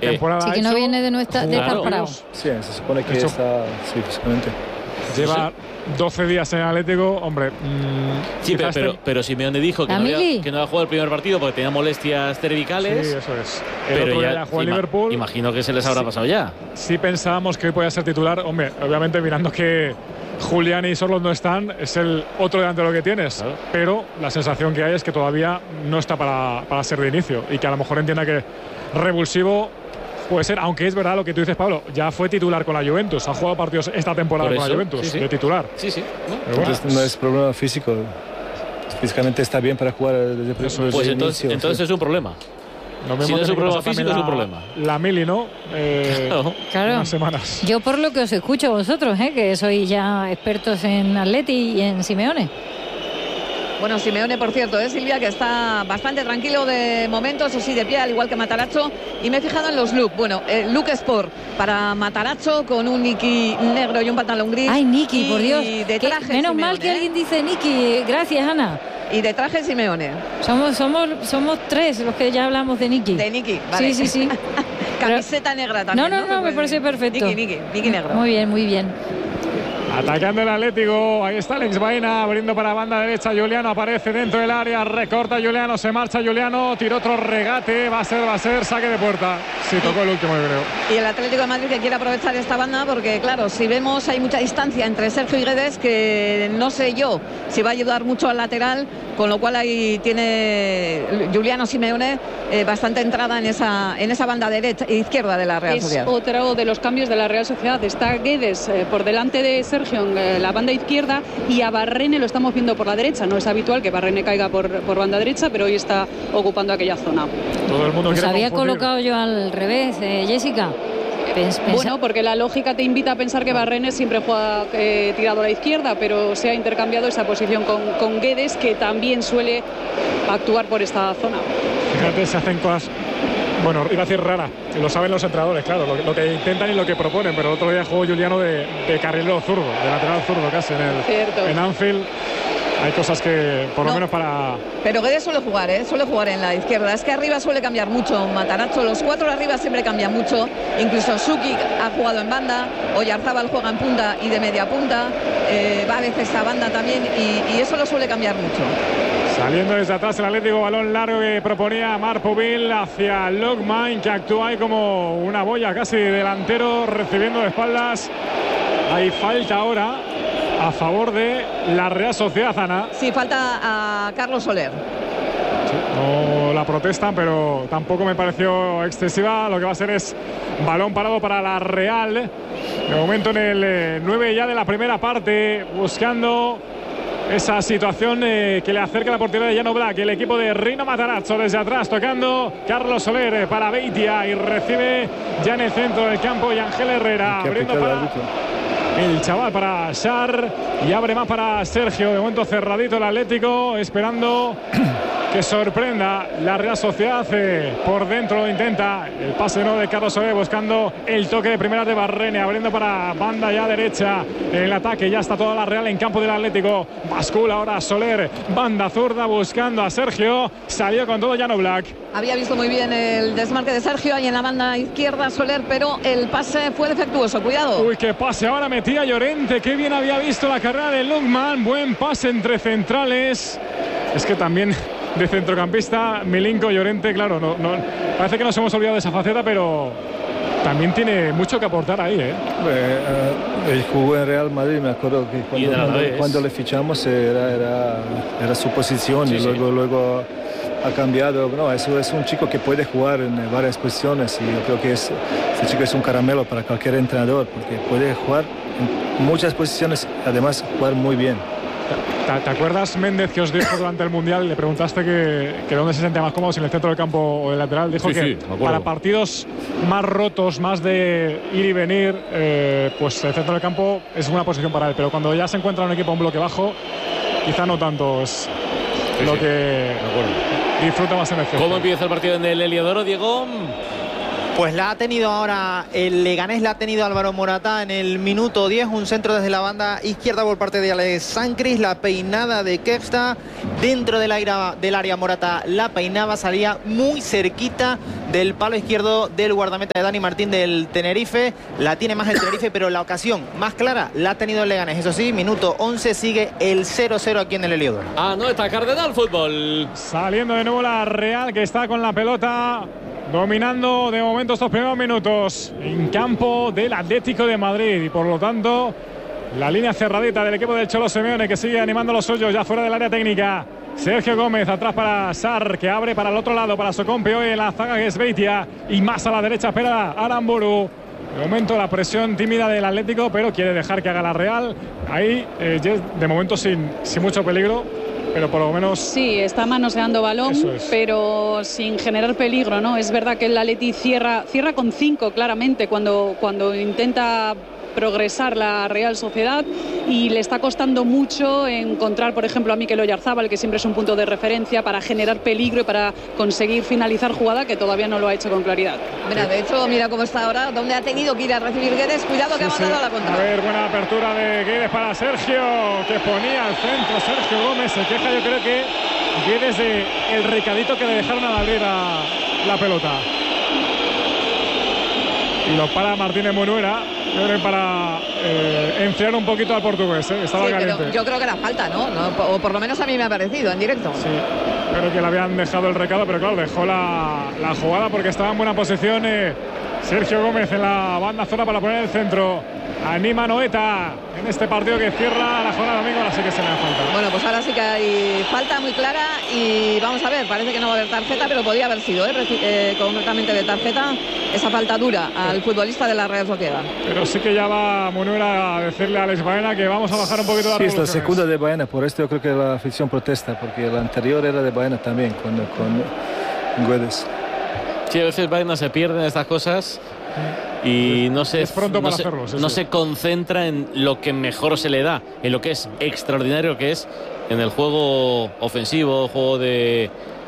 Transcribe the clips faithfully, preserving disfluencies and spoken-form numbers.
temporada. Sí, que no viene de, nuestra, de estar parado. Sí, se supone que está sí, físicamente. Lleva doce días en Atlético, hombre. Mmm, sí, pero, pero, pero Simeone dijo que no, había, que no había jugado el primer partido porque tenía molestias cervicales. Sí, eso es. El pero otro ya, día ya jugó en Liverpool. Imagino que se les habrá sí, pasado ya. Sí pensábamos que hoy podía ser titular. Hombre, obviamente mirando que Julián y Sorloth no están, es el otro delantero que tienes. Claro. Pero la sensación que hay es que todavía no está para, para ser de inicio. Y que a lo mejor entienda que revulsivo puede ser, aunque es verdad lo que tú dices, Pablo, ya fue titular con la Juventus, ha jugado partidos esta temporada con la Juventus, sí, sí. de titular. Sí, sí. ¿No? Entonces bueno. no es problema físico, físicamente está bien para jugar desde el Pues entonces, inicio, entonces sí. es un problema. No si no es un problema físico, la, es un problema. La Mili, ¿no? Eh, claro. claro. Unas semanas. Yo por lo que os escucho vosotros, ¿eh? que sois ya expertos en Atleti y en Simeone. Bueno, Simeone, por cierto, ¿eh, Silvia? Que está bastante tranquilo de momento, eso sí, de pie, al igual que Matarazzo. Y me he fijado en los look. Bueno, el look Sport para Matarazzo con un Niki negro y un pantalón gris. Ay, Niki, por Dios. Y de traje menos Simeone, mal que ¿eh? alguien dice Niki. Gracias, Ana. Y de traje Simeone. Somos, somos, somos tres los que ya hablamos de Niki. De Niki, vale. Sí, sí, sí. Camiseta Pero, negra también. No, no, no, no me parece perfecto. Niki, Niki, Niki negro. Muy bien, muy bien. Atacando el Atlético, ahí está Alex Baena, abriendo para banda derecha, Juliano aparece dentro del área, recorta Juliano, se marcha Juliano, tira otro regate, va a ser, va a ser, saque de puerta. Sí, tocó el último, yo creo. Y el Atlético de Madrid que quiere aprovechar esta banda porque, claro, si vemos hay mucha distancia entre Sergio y Guedes, que no sé yo si va a ayudar mucho al lateral, con lo cual ahí tiene Juliano Simeone eh, bastante entrada en esa, en esa banda derecha e izquierda de la Real es Sociedad. Es otro de los cambios de la Real Sociedad, está Guedes eh, por delante de Sergio en la banda izquierda y a Barrene lo estamos viendo por la derecha. No es habitual que Barrene caiga por, por banda derecha, pero hoy está ocupando aquella zona. Todo el mundo pues había confundir. colocado yo al revés, eh, Jessica. Pens bueno, porque la lógica te invita a pensar que Barrene siempre juega eh, tirado a la izquierda, pero se ha intercambiado esa posición con, con Guedes, que también suele actuar por esta zona. Fíjate, se hacen cosas. Bueno, iba a decir rara, lo saben los entrenadores, claro, lo, lo que intentan y lo que proponen, pero el otro día jugó Juliano de, de carrilero zurdo, de lateral zurdo casi en, el, en Anfield. Hay cosas que, por no, lo menos para... Pero Guedes suele jugar, ¿eh? Suele jugar en la izquierda. Es que arriba suele cambiar mucho Matarazzo. Los cuatro de arriba siempre cambian mucho. Incluso Sukic ha jugado en banda. Oyarzábal juega en punta y de media punta. Eh, va a veces a banda también y, y eso lo suele cambiar mucho. Saliendo desde atrás el Atlético, balón largo que proponía Marc Pubil hacia Logman, que actúa ahí como una boya casi delantero, recibiendo de espaldas. Hay falta ahora a favor de la Real Sociedad, Ana. Sí, falta a Carlos Soler. Sí, no la protestan, pero tampoco me pareció excesiva. Lo que va a ser es balón parado para la Real. De momento en el eh, nueve ya de la primera parte, buscando esa situación eh, que le acerca a la portería de Jan Oblak. El equipo de Rino Matarazzo desde atrás, tocando Carlos Soler eh, para Beitia, y recibe ya en el centro del campo y Ángel Herrera, abriendo para el chaval, para Shar, y abre más para Sergio. De momento cerradito el Atlético, esperando que sorprenda la Real Sociedad. Eh, por dentro lo intenta, el pase no de Carlos Soler, buscando el toque de primera de Barrene, abriendo para banda ya derecha en el ataque. Ya está toda la Real en campo del Atlético. Bascula ahora Soler, banda zurda, buscando a Sergio. Salió con todo Jan Oblak. Había visto muy bien el desmarque de Sergio ahí en la banda izquierda Soler, pero el pase fue defectuoso. Cuidado. Uy, qué pase ahora metía Llorente. Qué bien había visto la carrera de Lugman. Buen pase entre centrales. Es que también de centrocampista, Milinko, Llorente, claro, no, no, parece que nos hemos olvidado de esa faceta, pero también tiene mucho que aportar ahí, ¿eh? Eh, eh, él jugó en Real Madrid, me acuerdo que cuando, cuando, cuando le fichamos era, era, era su posición, sí, y luego, sí. luego ha cambiado. No, eso es un chico que puede jugar en varias posiciones, y yo creo que es, este chico es un caramelo para cualquier entrenador, porque puede jugar en muchas posiciones, además jugar muy bien. ¿Te, ¿Te acuerdas, Méndez, que os dijo durante el Mundial? Le preguntaste que, que dónde se sentía más cómodo, si en el centro del campo o el lateral. Dijo sí, que sí, para partidos más rotos, más de ir y venir, eh, pues el centro del campo es una posición para él. Pero cuando ya se encuentra un equipo en bloque bajo, quizá no tanto es sí, lo sí, que disfruta más en el centro. ¿Cómo empieza el partido en el Heliodoro, Diego? Pues la ha tenido ahora el Leganés, la ha tenido Álvaro Morata en el minuto diez, un centro desde la banda izquierda por parte de Alex Sancris, la peinada de Kevsta dentro del área, del área Morata la peinaba, salía muy cerquita del palo izquierdo del guardameta de Dani Martín del Tenerife, la tiene más el Tenerife, pero la ocasión más clara la ha tenido el Leganés. Eso sí, minuto once, sigue el cero cero aquí en el Heliodoro. Ah, no está Cardenal Fútbol. Saliendo de nuevo la Real, que está con la pelota, dominando de momento estos primeros minutos en campo del Atlético de Madrid, y por lo tanto la línea cerradita del equipo del Cholo Simeone, que sigue animando a los suyos ya fuera del área técnica. Sergio Gómez atrás para Sarr, que abre para el otro lado para Sokompe hoy en la zaga, que es Beitia, y más a la derecha espera Aramburu. De momento la presión tímida del Atlético, pero quiere dejar que haga la Real. Ahí eh, de momento sin, sin mucho peligro, pero por lo menos... Sí, está manoseando balón, es. pero sin generar peligro, ¿no? Es verdad que el Atleti cierra, cierra con cinco claramente cuando, cuando intenta progresar la Real Sociedad, y le está costando mucho encontrar, por ejemplo, a Mikel Oyarzábal, que siempre es un punto de referencia para generar peligro y para conseguir finalizar jugada, que todavía no lo ha hecho con claridad. Mira, de hecho, mira cómo está ahora, donde ha tenido que ir a recibir Guedes. Cuidado que sí, ha mandado sí. a la contra. A ver, buena apertura de Guedes para Sergio, que ponía al centro. Sergio Gómez se queja, yo creo que Guedes de el recadito que le dejaron al abrir a la pelota. Y lo para Martínez Munuera, para eh, enfriar un poquito al portugués, ¿eh? Estaba sí, caliente. Yo creo que era falta, ¿no? ¿no? O por lo menos a mí me ha parecido en directo. Sí, creo que le habían dejado el recado, pero claro, dejó la, la jugada porque estaba en buena posición eh, Sergio Gómez en la banda zona para poner el centro. Anima Noeta en este partido que cierra la jornada domingo. Ahora sí que se le da falta. Bueno, pues ahora sí que hay falta muy clara, y vamos a ver, parece que no va a haber tarjeta, pero podría haber sido, ¿eh? Eh, completamente de tarjeta, esa falta dura al futbolista de la Real Sociedad. Pero sí que ya va Munuera a decirle a Alex Baena que vamos a bajar un poquito la Sí, es la segunda de Baena, por esto yo creo que la afición protesta, porque la anterior era de Baena también, con, con Guedes. Sí, a veces Baena se pierde en estas cosas y no se, es pronto no, para se, hacerlo, sí, no sí. se concentra en lo que mejor se le da, en lo que es extraordinario, que es en el juego ofensivo, juego de,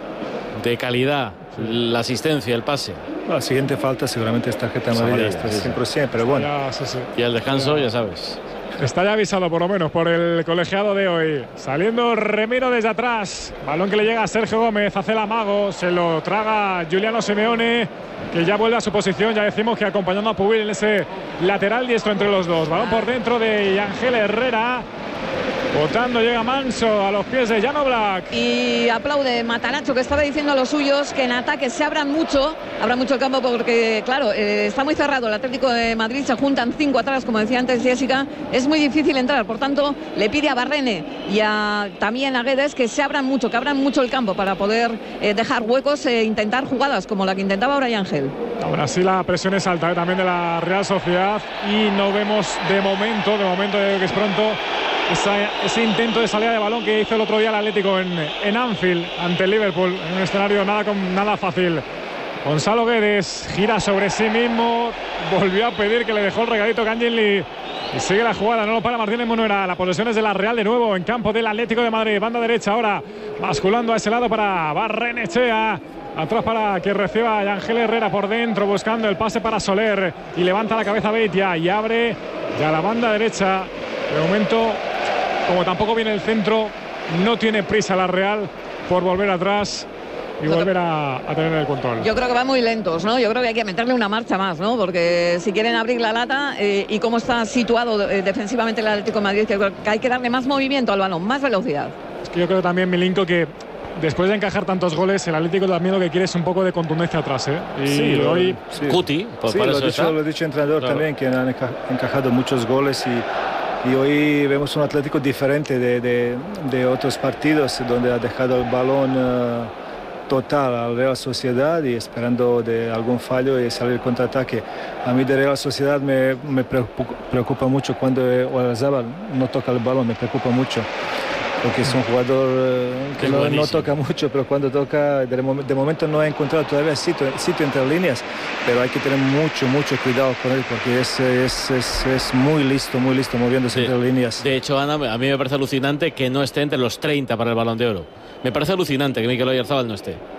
de calidad, sí. La asistencia, el pase. La siguiente falta seguramente es tarjeta amarilla, sí, sí. cien por ciento, pero bueno. Ya, sí, sí. Y al descanso, ya sabes. Está ya avisado por lo menos por el colegiado de hoy. Saliendo Remiro desde atrás. Balón que le llega a Sergio Gómez. Hace el amago. Se lo traga Giuliano Simeone, que ya vuelve a su posición. Ya decimos que acompañando a Pubil en ese lateral diestro entre los dos. Balón por dentro de Ángel Herrera. Botando, llega Manso a los pies de Jan Oblak. Y aplaude Matanacho, que estaba diciendo a los suyos que en ataque se abran mucho, abran mucho el campo, porque claro, eh, está muy cerrado el Atlético de Madrid, se juntan cinco atrás, como decía antes Jessica, es muy difícil entrar, por tanto le pide a Barrene y a, también a Guedes que se abran mucho, que abran mucho el campo para poder eh, dejar huecos e intentar jugadas como la que intentaba ahora Ángel. Ahora sí la presión es alta eh, también de la Real Sociedad, y no vemos de momento, de momento yo creo que es pronto, Esa, ese intento de salida de balón que hizo el otro día el Atlético en, en Anfield ante el Liverpool, en un escenario nada, con, nada fácil. Gonzalo Guedes gira sobre sí mismo, volvió a pedir que le dejó el regalito Cangelli y sigue la jugada, no lo para Martínez Munuera. La posesión es de la Real de nuevo en campo del Atlético de Madrid, banda derecha ahora, basculando a ese lado para Barrenechea. Atrás para que reciba a Ángel Herrera por dentro, buscando el pase para Soler, y levanta la cabeza Beitia y abre ya la banda derecha. De momento, como tampoco viene el centro, no tiene prisa la Real por volver atrás y no, volver a, a tener el control. Yo creo que van muy lentos, ¿no? Yo creo que hay que meterle una marcha más, ¿no? Porque si quieren abrir la lata eh, y cómo está situado eh, defensivamente el Atlético de Madrid, que, que hay que darle más movimiento al balón, más velocidad. Es que yo creo también, Milinko, que después de encajar tantos goles, el Atlético también lo que quiere es un poco de contundencia atrás, ¿eh? Y sí, hoy... Sí. Cuti, por sí, por lo, eso dicho, lo ha dicho el entrenador claro. también, que han encajado muchos goles, y, y hoy vemos un Atlético diferente de, de, de otros partidos, donde ha dejado el balón uh, total a la Real Sociedad y esperando de algún fallo y salir contraataque. A mí de Real Sociedad me, me preocupa, preocupa mucho cuando Oyarzábal no toca el balón, me preocupa mucho. Porque es un jugador eh, que no, no toca mucho, pero cuando toca, de, de momento no ha encontrado todavía sitio, sitio entre líneas, pero hay que tener mucho, mucho cuidado con él, porque es, es, es, es muy listo, muy listo moviéndose de, entre líneas. De hecho, Ana, a mí me parece alucinante que no esté entre los treinta para el Balón de Oro. Me parece alucinante que Mikel Oyarzábal no esté.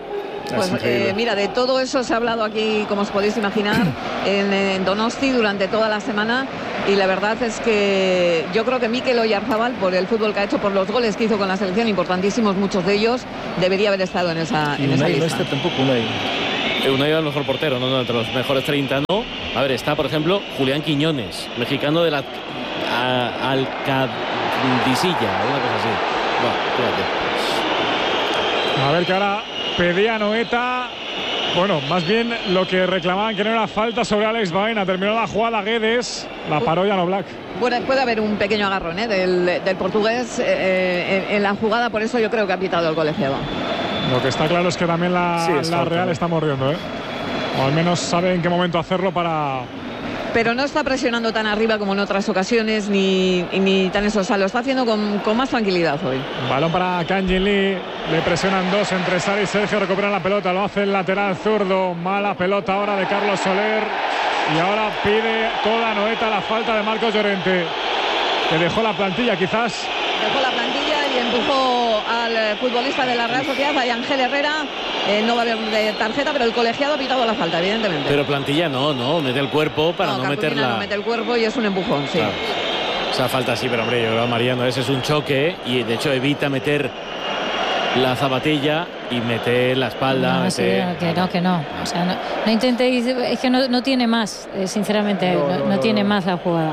Pues eh, mira, de todo eso se ha hablado aquí, como os podéis imaginar, en, en Donosti durante toda la semana, y la verdad es que yo creo que Mikel Oyarzabal, por el fútbol que ha hecho, por los goles que hizo con la selección, importantísimos muchos de elos, debería haber estado en esa, en esa lista. No está tampoco Unai. Unai era el mejor portero, no, no, entre los mejores treinta no. A ver, está por ejemplo Julián Quiñones, mexicano de la a, Alcadicilla, una cosa así. Bueno, fíjate. A ver, que ahora pedía Noeta. Bueno, más bien lo que reclamaban, que no era falta sobre Alex Baena. Terminó la jugada Guedes, la paró Jan Oblak. Bueno, puede haber un pequeño agarrón ¿eh? del, del portugués eh, en, en la jugada, por eso yo creo que ha pitado el colegiado. Lo que está claro es que también la, sí, la Real está mordiendo, ¿eh? O al menos sabe en qué momento hacerlo para... Pero no está presionando tan arriba como en otras ocasiones, ni, ni tan eso. O sea, lo está haciendo con, con más tranquilidad hoy. Balón para Kang Jin Lee. Le presionan dos entre Sari y Sergio. Recuperan la pelota. Lo hace el lateral zurdo. Mala pelota ahora de Carlos Soler. Y ahora pide toda Noeta la falta de Marcos Llorente, que dejó la plantilla quizás. Dejó la plantilla y empujó al futbolista de la Real Sociedad, a Ángel Herrera. Eh, no va a haber de tarjeta, pero el colegiado ha pitado la falta, evidentemente. Pero plantilla no, no, mete el cuerpo para no, no meterla. No mete el cuerpo y es un empujón, sí. Claro. O sea, falta sí, pero hombre, yo creo, Mariano, ese es un choque y de hecho evita meter la zapatilla y meter la espalda. No, meter... sí, que no, que no. O sea, no, no intentéis, es que no, no tiene más, eh, sinceramente, no, no, no, no tiene más la jugada.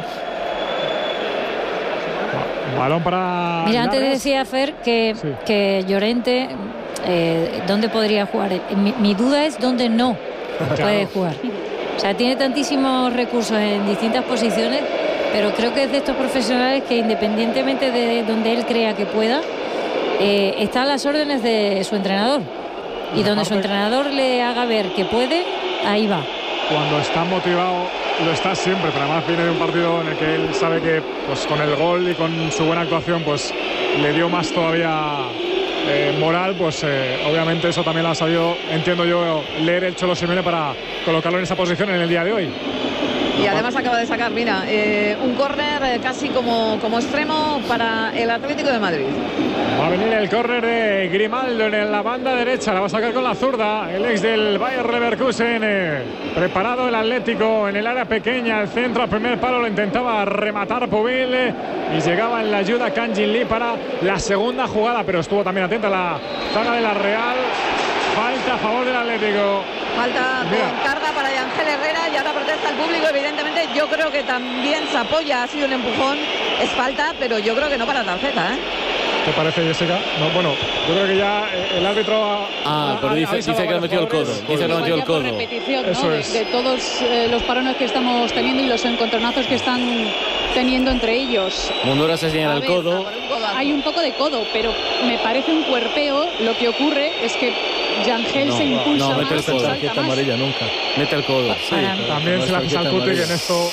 Balón para... Mira, antes decía Fer que, sí. que Llorente, eh, ¿dónde podría jugar? Mi, mi duda es dónde no puede jugar. O sea, tiene tantísimos recursos en distintas posiciones, pero creo que es de estos profesionales que independientemente de donde él crea que pueda, eh, está a las órdenes de su entrenador. Y donde su entrenador le haga ver que puede, ahí va. Cuando está motivado, lo está siempre, pero además viene de un partido en el que él sabe que pues con el gol y con su buena actuación pues le dio más todavía eh, moral, pues eh, obviamente eso también lo ha sabido, entiendo yo, leer el Cholo Simeone para colocarlo en esa posición en el día de hoy. Y además acaba de sacar, mira, eh, un córner eh, casi como, como extremo para el Atlético de Madrid. Va a venir el córner de Grimaldo en la banda derecha, la va a sacar con la zurda, el ex del Bayer Leverkusen. Eh, preparado el Atlético en el área pequeña, el centro al primer palo, lo intentaba rematar Pubil eh, y llegaba en la ayuda Kang Jin Lee para la segunda jugada, pero estuvo también atenta la zaga de la Real. Falta a favor del Atlético. Falta con carga para Ángel Herrera y ahora protesta el público. Evidentemente yo creo que también se apoya, ha sido un empujón, es falta, pero yo creo que no para tarjeta, ¿eh? ¿Qué parece, Jessica? No, bueno, yo creo que ya el árbitro ha, ah, pero dice, dice que le ha metido el codo. Dice que le ha metido el codo. Repetición, ¿no? de, de todos eh, los parones que estamos teniendo y los encontronazos que están teniendo entre ellos. Mundura se señala el codo. Hay un poco de codo, pero me parece un cuerpeo. Lo que ocurre es que Yangel no, se impulsa no, más. No, mete el tarjeta amarilla nunca. Mete el codo. Sí, también no se la pisa al Cuti, que en esto...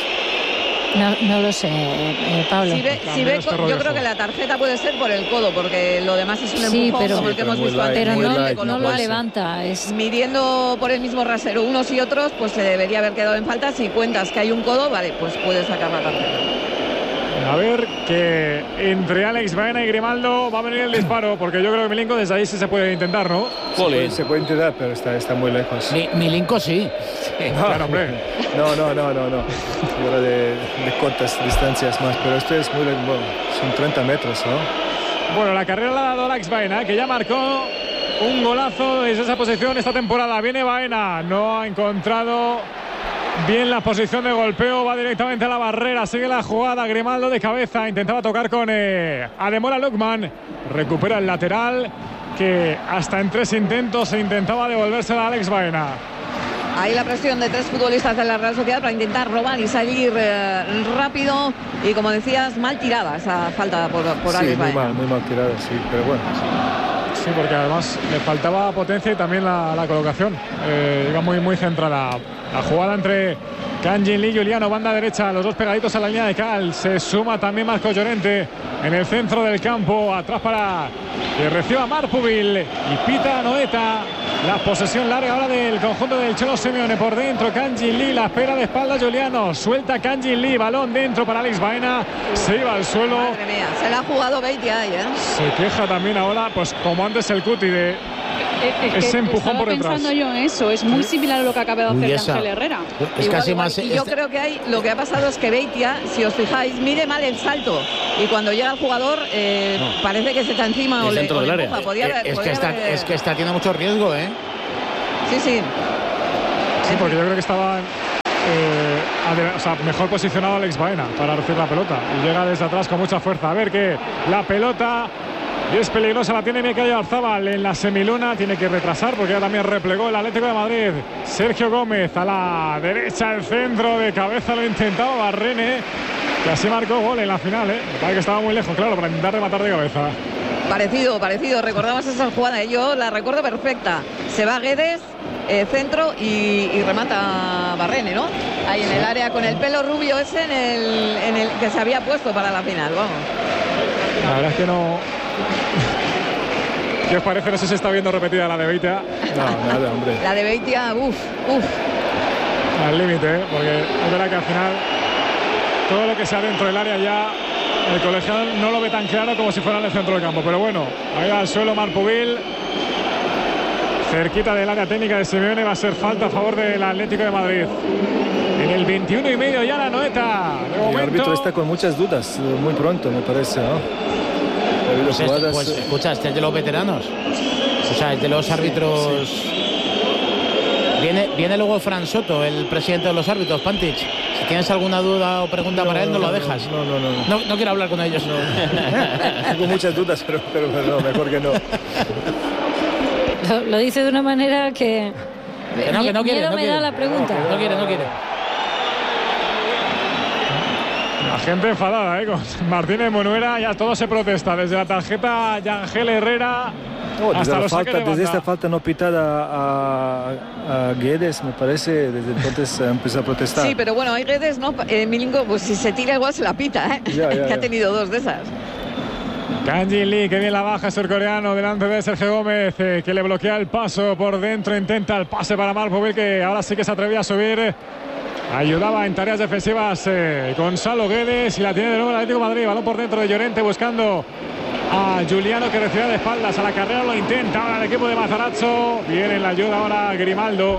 No, no lo sé, eh, Pablo. Si ve, si ve, yo creo que la tarjeta puede ser por el codo, porque lo demás es un empujón, sí, pero, como el que hemos visto light, antes. Pero no, light, no lo levanta. Es... Midiendo por el mismo rasero unos y otros, pues se debería haber quedado en falta. Si cuentas que hay un codo, vale, pues puedes sacar la tarjeta. A ver, que entre Alex Baena y Grimaldo va a venir el disparo, porque yo creo que Milinko desde ahí sí se puede intentar, ¿no? Se puede, se puede intentar, pero está, está muy lejos. Mi, Milinko sí. sí. No, claro, hombre. No, no, no, no, no. Yo era de, de cortas distancias más, pero esto es muy lejos. Bueno, son treinta metros, ¿no? Bueno, la carrera la ha dado Alex Baena, que ya marcó un golazo desde esa posición esta temporada. Viene Baena, no ha encontrado bien la posición de golpeo, va directamente a la barrera, sigue la jugada, Grimaldo de cabeza, intentaba tocar con eh, Ademola Lookman, recupera el lateral, que hasta en tres intentos se intentaba devolvérsela a Alex Baena. Ahí la presión de tres futbolistas de la Real Sociedad para intentar robar y salir eh, rápido, y como decías, mal tirada esa falta por, por sí, Alex muy Baena. Mal, muy mal tirada, sí, pero bueno. Sí, porque además le faltaba potencia y también la, la colocación. Eh, iba muy, muy centrada. La jugada entre Kang Jin Lee y Juliano, banda derecha, los dos pegaditos a la línea de cal. Se suma también Marcos Llorente en el centro del campo. Atrás para que reciba Marpubil y pita Noeta. La posesión larga ahora del conjunto del Cholo Simeone. Por dentro Kang Jin Lee, la espera de espalda Juliano. Suelta Kang Jin Lee, balón dentro para Alex Baena. Se iba al suelo. Madre mía, se la ha jugado Beitia ahí, ¿eh? Se queja también ahora, pues como antes el Cuti, de es ese empujón por detrás. Estaba pensando yo en eso, es muy similar a lo que acaba de hacer Ángel Herrera. Es igual, casi igual. Más. Y yo este... creo que hay, lo que ha pasado es que Beitia, si os fijáis, mire mal el salto y cuando llega el jugador eh, no. parece que se está encima o le, o le empuja. Podía, es, es, podía que está, haber... es que está tiene mucho riesgo, ¿eh? Sí, sí. Sí, porque yo creo que estaba eh, o sea, mejor posicionado Alex Baena para recibir la pelota y llega desde atrás con mucha fuerza. A ver que la pelota es peligrosa, la tiene Mikel Oyarzabal en la semiluna, tiene que retrasar porque ya también replegó el Atlético de Madrid. Sergio Gómez a la derecha, el centro de cabeza lo intentaba Barrene, que así marcó gol en la final, ¿eh? Parece que estaba muy lejos, claro, para intentar rematar de cabeza. Parecido, parecido, recordamos esa jugada, yo la recuerdo perfecta. Se va Guedes, eh, centro y, y remata Barrene, ¿no? Ahí en el área con el pelo rubio ese en el, en el que se había puesto para la final, vamos. La verdad es que no... ¿Qué os parece? No sé si está viendo repetida la de Beitia. No, nada, hombre. La de Beitia, uff, uff. Al límite, ¿eh? Porque es verdad que al final todo lo que sea dentro del área ya el colegiado no lo ve tan claro como si fuera en el centro del campo. Pero bueno, ahí va al suelo Marpubil. Cerquita del área técnica de Simeone, va a ser falta a favor del Atlético de Madrid. En el veintiuno y medio ya la Noeta. De momento... El árbitro está con muchas dudas, muy pronto me parece, ¿no? Pues, este, pues escucha, este es de los veteranos. O sea, es de los árbitros. Sí. Viene, viene luego Fran Soto, el presidente de los árbitros, Pantich. Si tienes alguna duda o pregunta no, para él, no, no lo dejas. No, no, no. No, no, no quiero hablar con ellos. No. Tengo muchas dudas, pero, pero, pero no, mejor que no. Lo, lo dice de una manera que. Que no, que no quiere. No me quiere. da la pregunta. No, no quiere, no quiere. La gente enfadada, ¿eh? Con Martínez Munuera ya todo se protesta, desde la tarjeta de Ángel Herrera no, hasta los falta, saques de desde esta falta no pitada a, a Guedes, me parece, desde entonces empezó a protestar. Sí, pero bueno, hay Guedes, ¿no? Eh, Milinko, pues si se tira igual se la pita, ¿eh? Ya, ya, que ya. Ha tenido dos de esas. Kang Jin Lee, que bien la baja surcoreano delante de Sergio Gómez, eh, que le bloquea el paso por dentro, intenta el pase para Marpubil, que ahora sí que se atrevía a subir. Ayudaba en tareas defensivas eh, Gonzalo Guedes y la tiene de nuevo el Atlético de Madrid. Balón por dentro de Llorente buscando a Giuliano, que recibe de espaldas a la carrera, lo intenta ahora el equipo de Matarazzo. Viene en la ayuda ahora Grimaldo.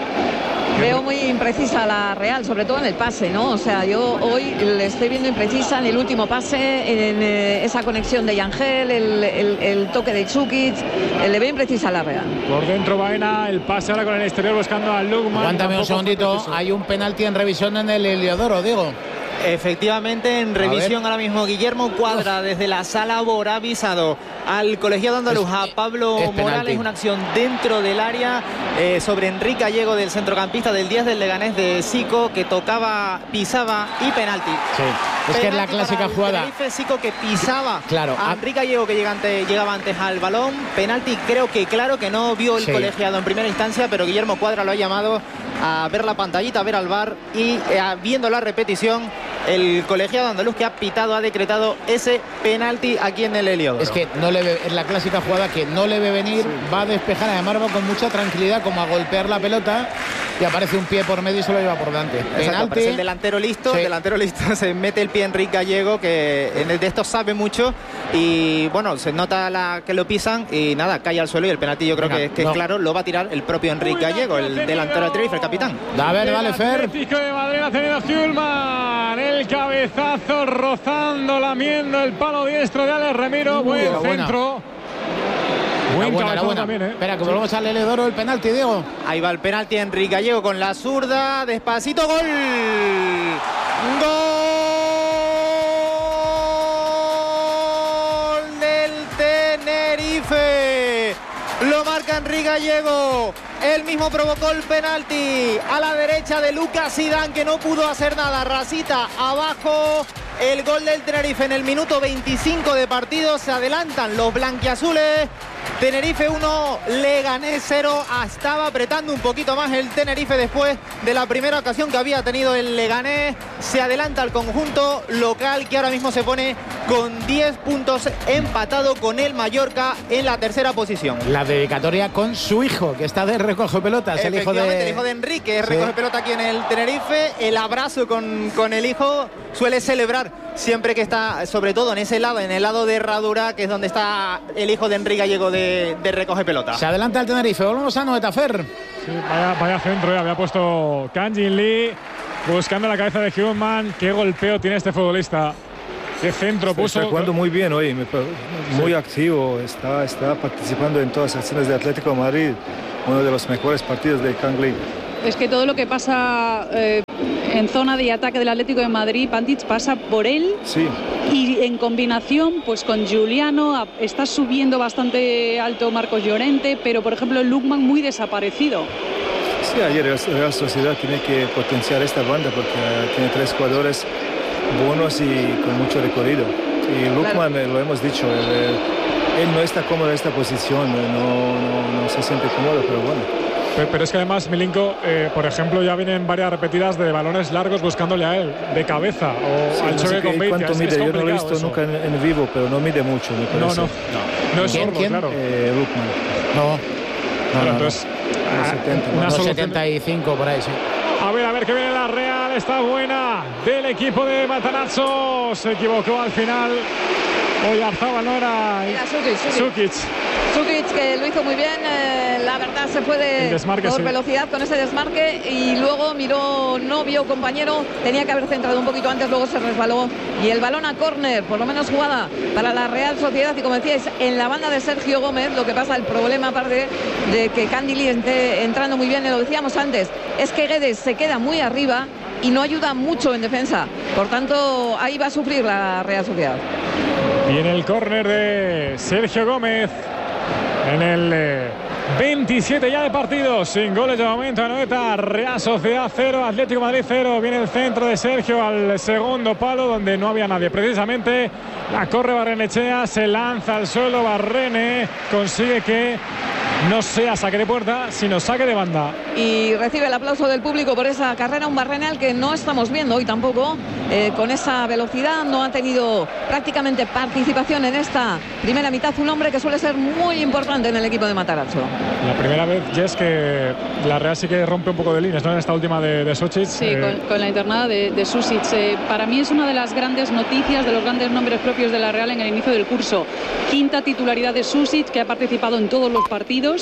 Veo muy imprecisa la Real, sobre todo en el pase, ¿no? O sea, yo hoy le estoy viendo imprecisa en el último pase, en eh, esa conexión de Yangel, el, el, el toque de Chukic, le veo imprecisa la Real. Por dentro Baena, el pase ahora con el exterior buscando a Lugman. Aguántame un segundito, hay un penalti en revisión en el Heliodoro, Diego. Efectivamente, en revisión ahora mismo Guillermo Cuadra desde la sala Bor ha avisado al colegiado andaluz, a Pablo Morales, una acción dentro del área eh, sobre Enrique Gallego, del centrocampista del diez del Leganés de Zico, que tocaba, pisaba y penalti. Sí. Es penalti que es la clásica jugada. Zico que pisaba claro, a Enrique Gallego, que llega ante, llegaba antes al balón. Penalti, creo que claro que no vio el sí. colegiado en primera instancia, pero Guillermo Cuadra lo ha llamado a ver la pantallita, a ver al V A R y eh, viendo la repetición, el colegiado andaluz que ha pitado, ha decretado ese penalti aquí en el Heliodoro. Es que no le ve, es la clásica jugada que no le ve venir, sí. va a despejar, además va con mucha tranquilidad, como a golpear la pelota y aparece un pie por medio y se lo lleva por delante. Penalti. El delantero listo, sí. el delantero listo, se mete el pie Enrique Gallego, que de esto sabe mucho y bueno, se nota la, que lo pisan y nada, cae al suelo y el penalti yo creo Venga, que, que no. es claro, lo va a tirar el propio Enrique Gallego, el delantero del Tenerife, el capitán. A ver, dale, Fer. El Atlético de Madrid ha tenido Hjulman, el cabezazo rozando, lamiendo el palo diestro de Alex Remiro, Uy, buen centro. Buen buena, buena. También, ¿eh? Espera, que volvemos al Heliodoro, el penalti, Diego. Ahí va el penalti, Enrique Gallego con la zurda, despacito, gol. Gol del Tenerife. Lo marca Enrique Gallego. Él mismo provocó el penalti a la derecha de Lucas Zidane, que no pudo hacer nada. Rasita abajo. El gol del Tenerife en el minuto veinticinco de partido. Se adelantan los blanquiazules. Tenerife uno, Leganés cero. Estaba apretando un poquito más el Tenerife después de la primera ocasión que había tenido el Leganés. Se adelanta el conjunto local, que ahora mismo se pone con diez puntos, empatado con el Mallorca en la tercera posición. La dedicatoria con su hijo, que está de recoge pelotas, el hijo de... el hijo de Enrique, sí. recoge pelota aquí en el Tenerife. El abrazo con, con el hijo, suele celebrar siempre que está, sobre todo en ese lado, en el lado de Herradura, que es donde está el hijo de Enrique Gallego de, de recoge pelota. Se adelanta el Tenerife, volvemos a Noeta Fer. Sí, vaya, vaya centro, eh. había puesto Kang-in Lee buscando la cabeza de Human. Qué golpeo tiene este futbolista. Qué centro está, puso. Está jugando muy bien hoy, muy sí. activo, está, está participando en todas las acciones de Atlético de Madrid, uno de los mejores partidos de Kang Lee. Es que todo lo que pasa eh, en zona de ataque del Atlético de Madrid, Pantic, pasa por él. Sí. Y en combinación pues con Giuliano, está subiendo bastante alto Marcos Llorente, pero por ejemplo Lukman muy desaparecido. Sí, ayer el Real Sociedad tiene que potenciar esta banda porque uh, tiene tres jugadores buenos y con mucho recorrido. Y Lukman, claro. eh, lo hemos dicho, él, él, él no está cómodo en esta posición, no, no, no se siente cómodo, pero bueno. Pero, pero es que además, Milinko, eh, por ejemplo, ya vienen varias repetidas de balones largos buscándole a él, de cabeza o sí, al no choque sé con Beitia. ¿Cuánto es, mide? es Yo no lo he visto eso. nunca en, en vivo, pero no mide mucho, me parece. No, no, no, no es ¿Quién, sordo, quién? claro. Eh, Lukman. No. No, no, no entonces, no. a, setenta, una no, solución... setenta y cinco por ahí, sí. A ver, a ver que viene la Real, está buena del equipo de Matarazzo. Se equivocó al final. Hoy Arzabal no era. Era Sukic, Sukic. Sukic, que lo hizo muy bien. Eh, la verdad se fue de, desmarque, por sí. velocidad con ese desmarque y luego miró, no vio compañero. Tenía que haber centrado un poquito antes, luego se resbaló. Y el balón a córner, por lo menos jugada para la Real Sociedad. Y como decíais, en la banda de Sergio Gómez, lo que pasa, el problema aparte de que Kang-in Lee esté entrando muy bien, lo decíamos antes, es que Guedes se queda muy arriba y no ayuda mucho en defensa. Por tanto, ahí va a sufrir la Real Sociedad. Y en el córner de Sergio Gómez, en el eh, veintisiete ya de partido, sin goles de momento a Noeta. Real Sociedad cero, Atlético de Madrid cero. Viene el centro de Sergio al segundo palo, donde no había nadie. Precisamente la corre Barrenechea, se lanza al suelo. Barrene consigue que no sea saque de puerta, sino saque de banda. Y recibe el aplauso del público por esa carrera, un Barrene al que no estamos viendo hoy tampoco, eh, con esa velocidad, no ha tenido prácticamente participación en esta primera mitad, un hombre que suele ser muy importante en el equipo de Matarazzo. La primera vez, Jess, que la Real sí que rompe un poco de líneas, ¿no? En esta última de, de Susic. Sí, eh... con, con la internada de, de Susic. Eh, para mí es una de las grandes noticias, de los grandes nombres propios de la Real en el inicio del curso. Quinta titularidad de Susic, que ha participado en todos los partidos.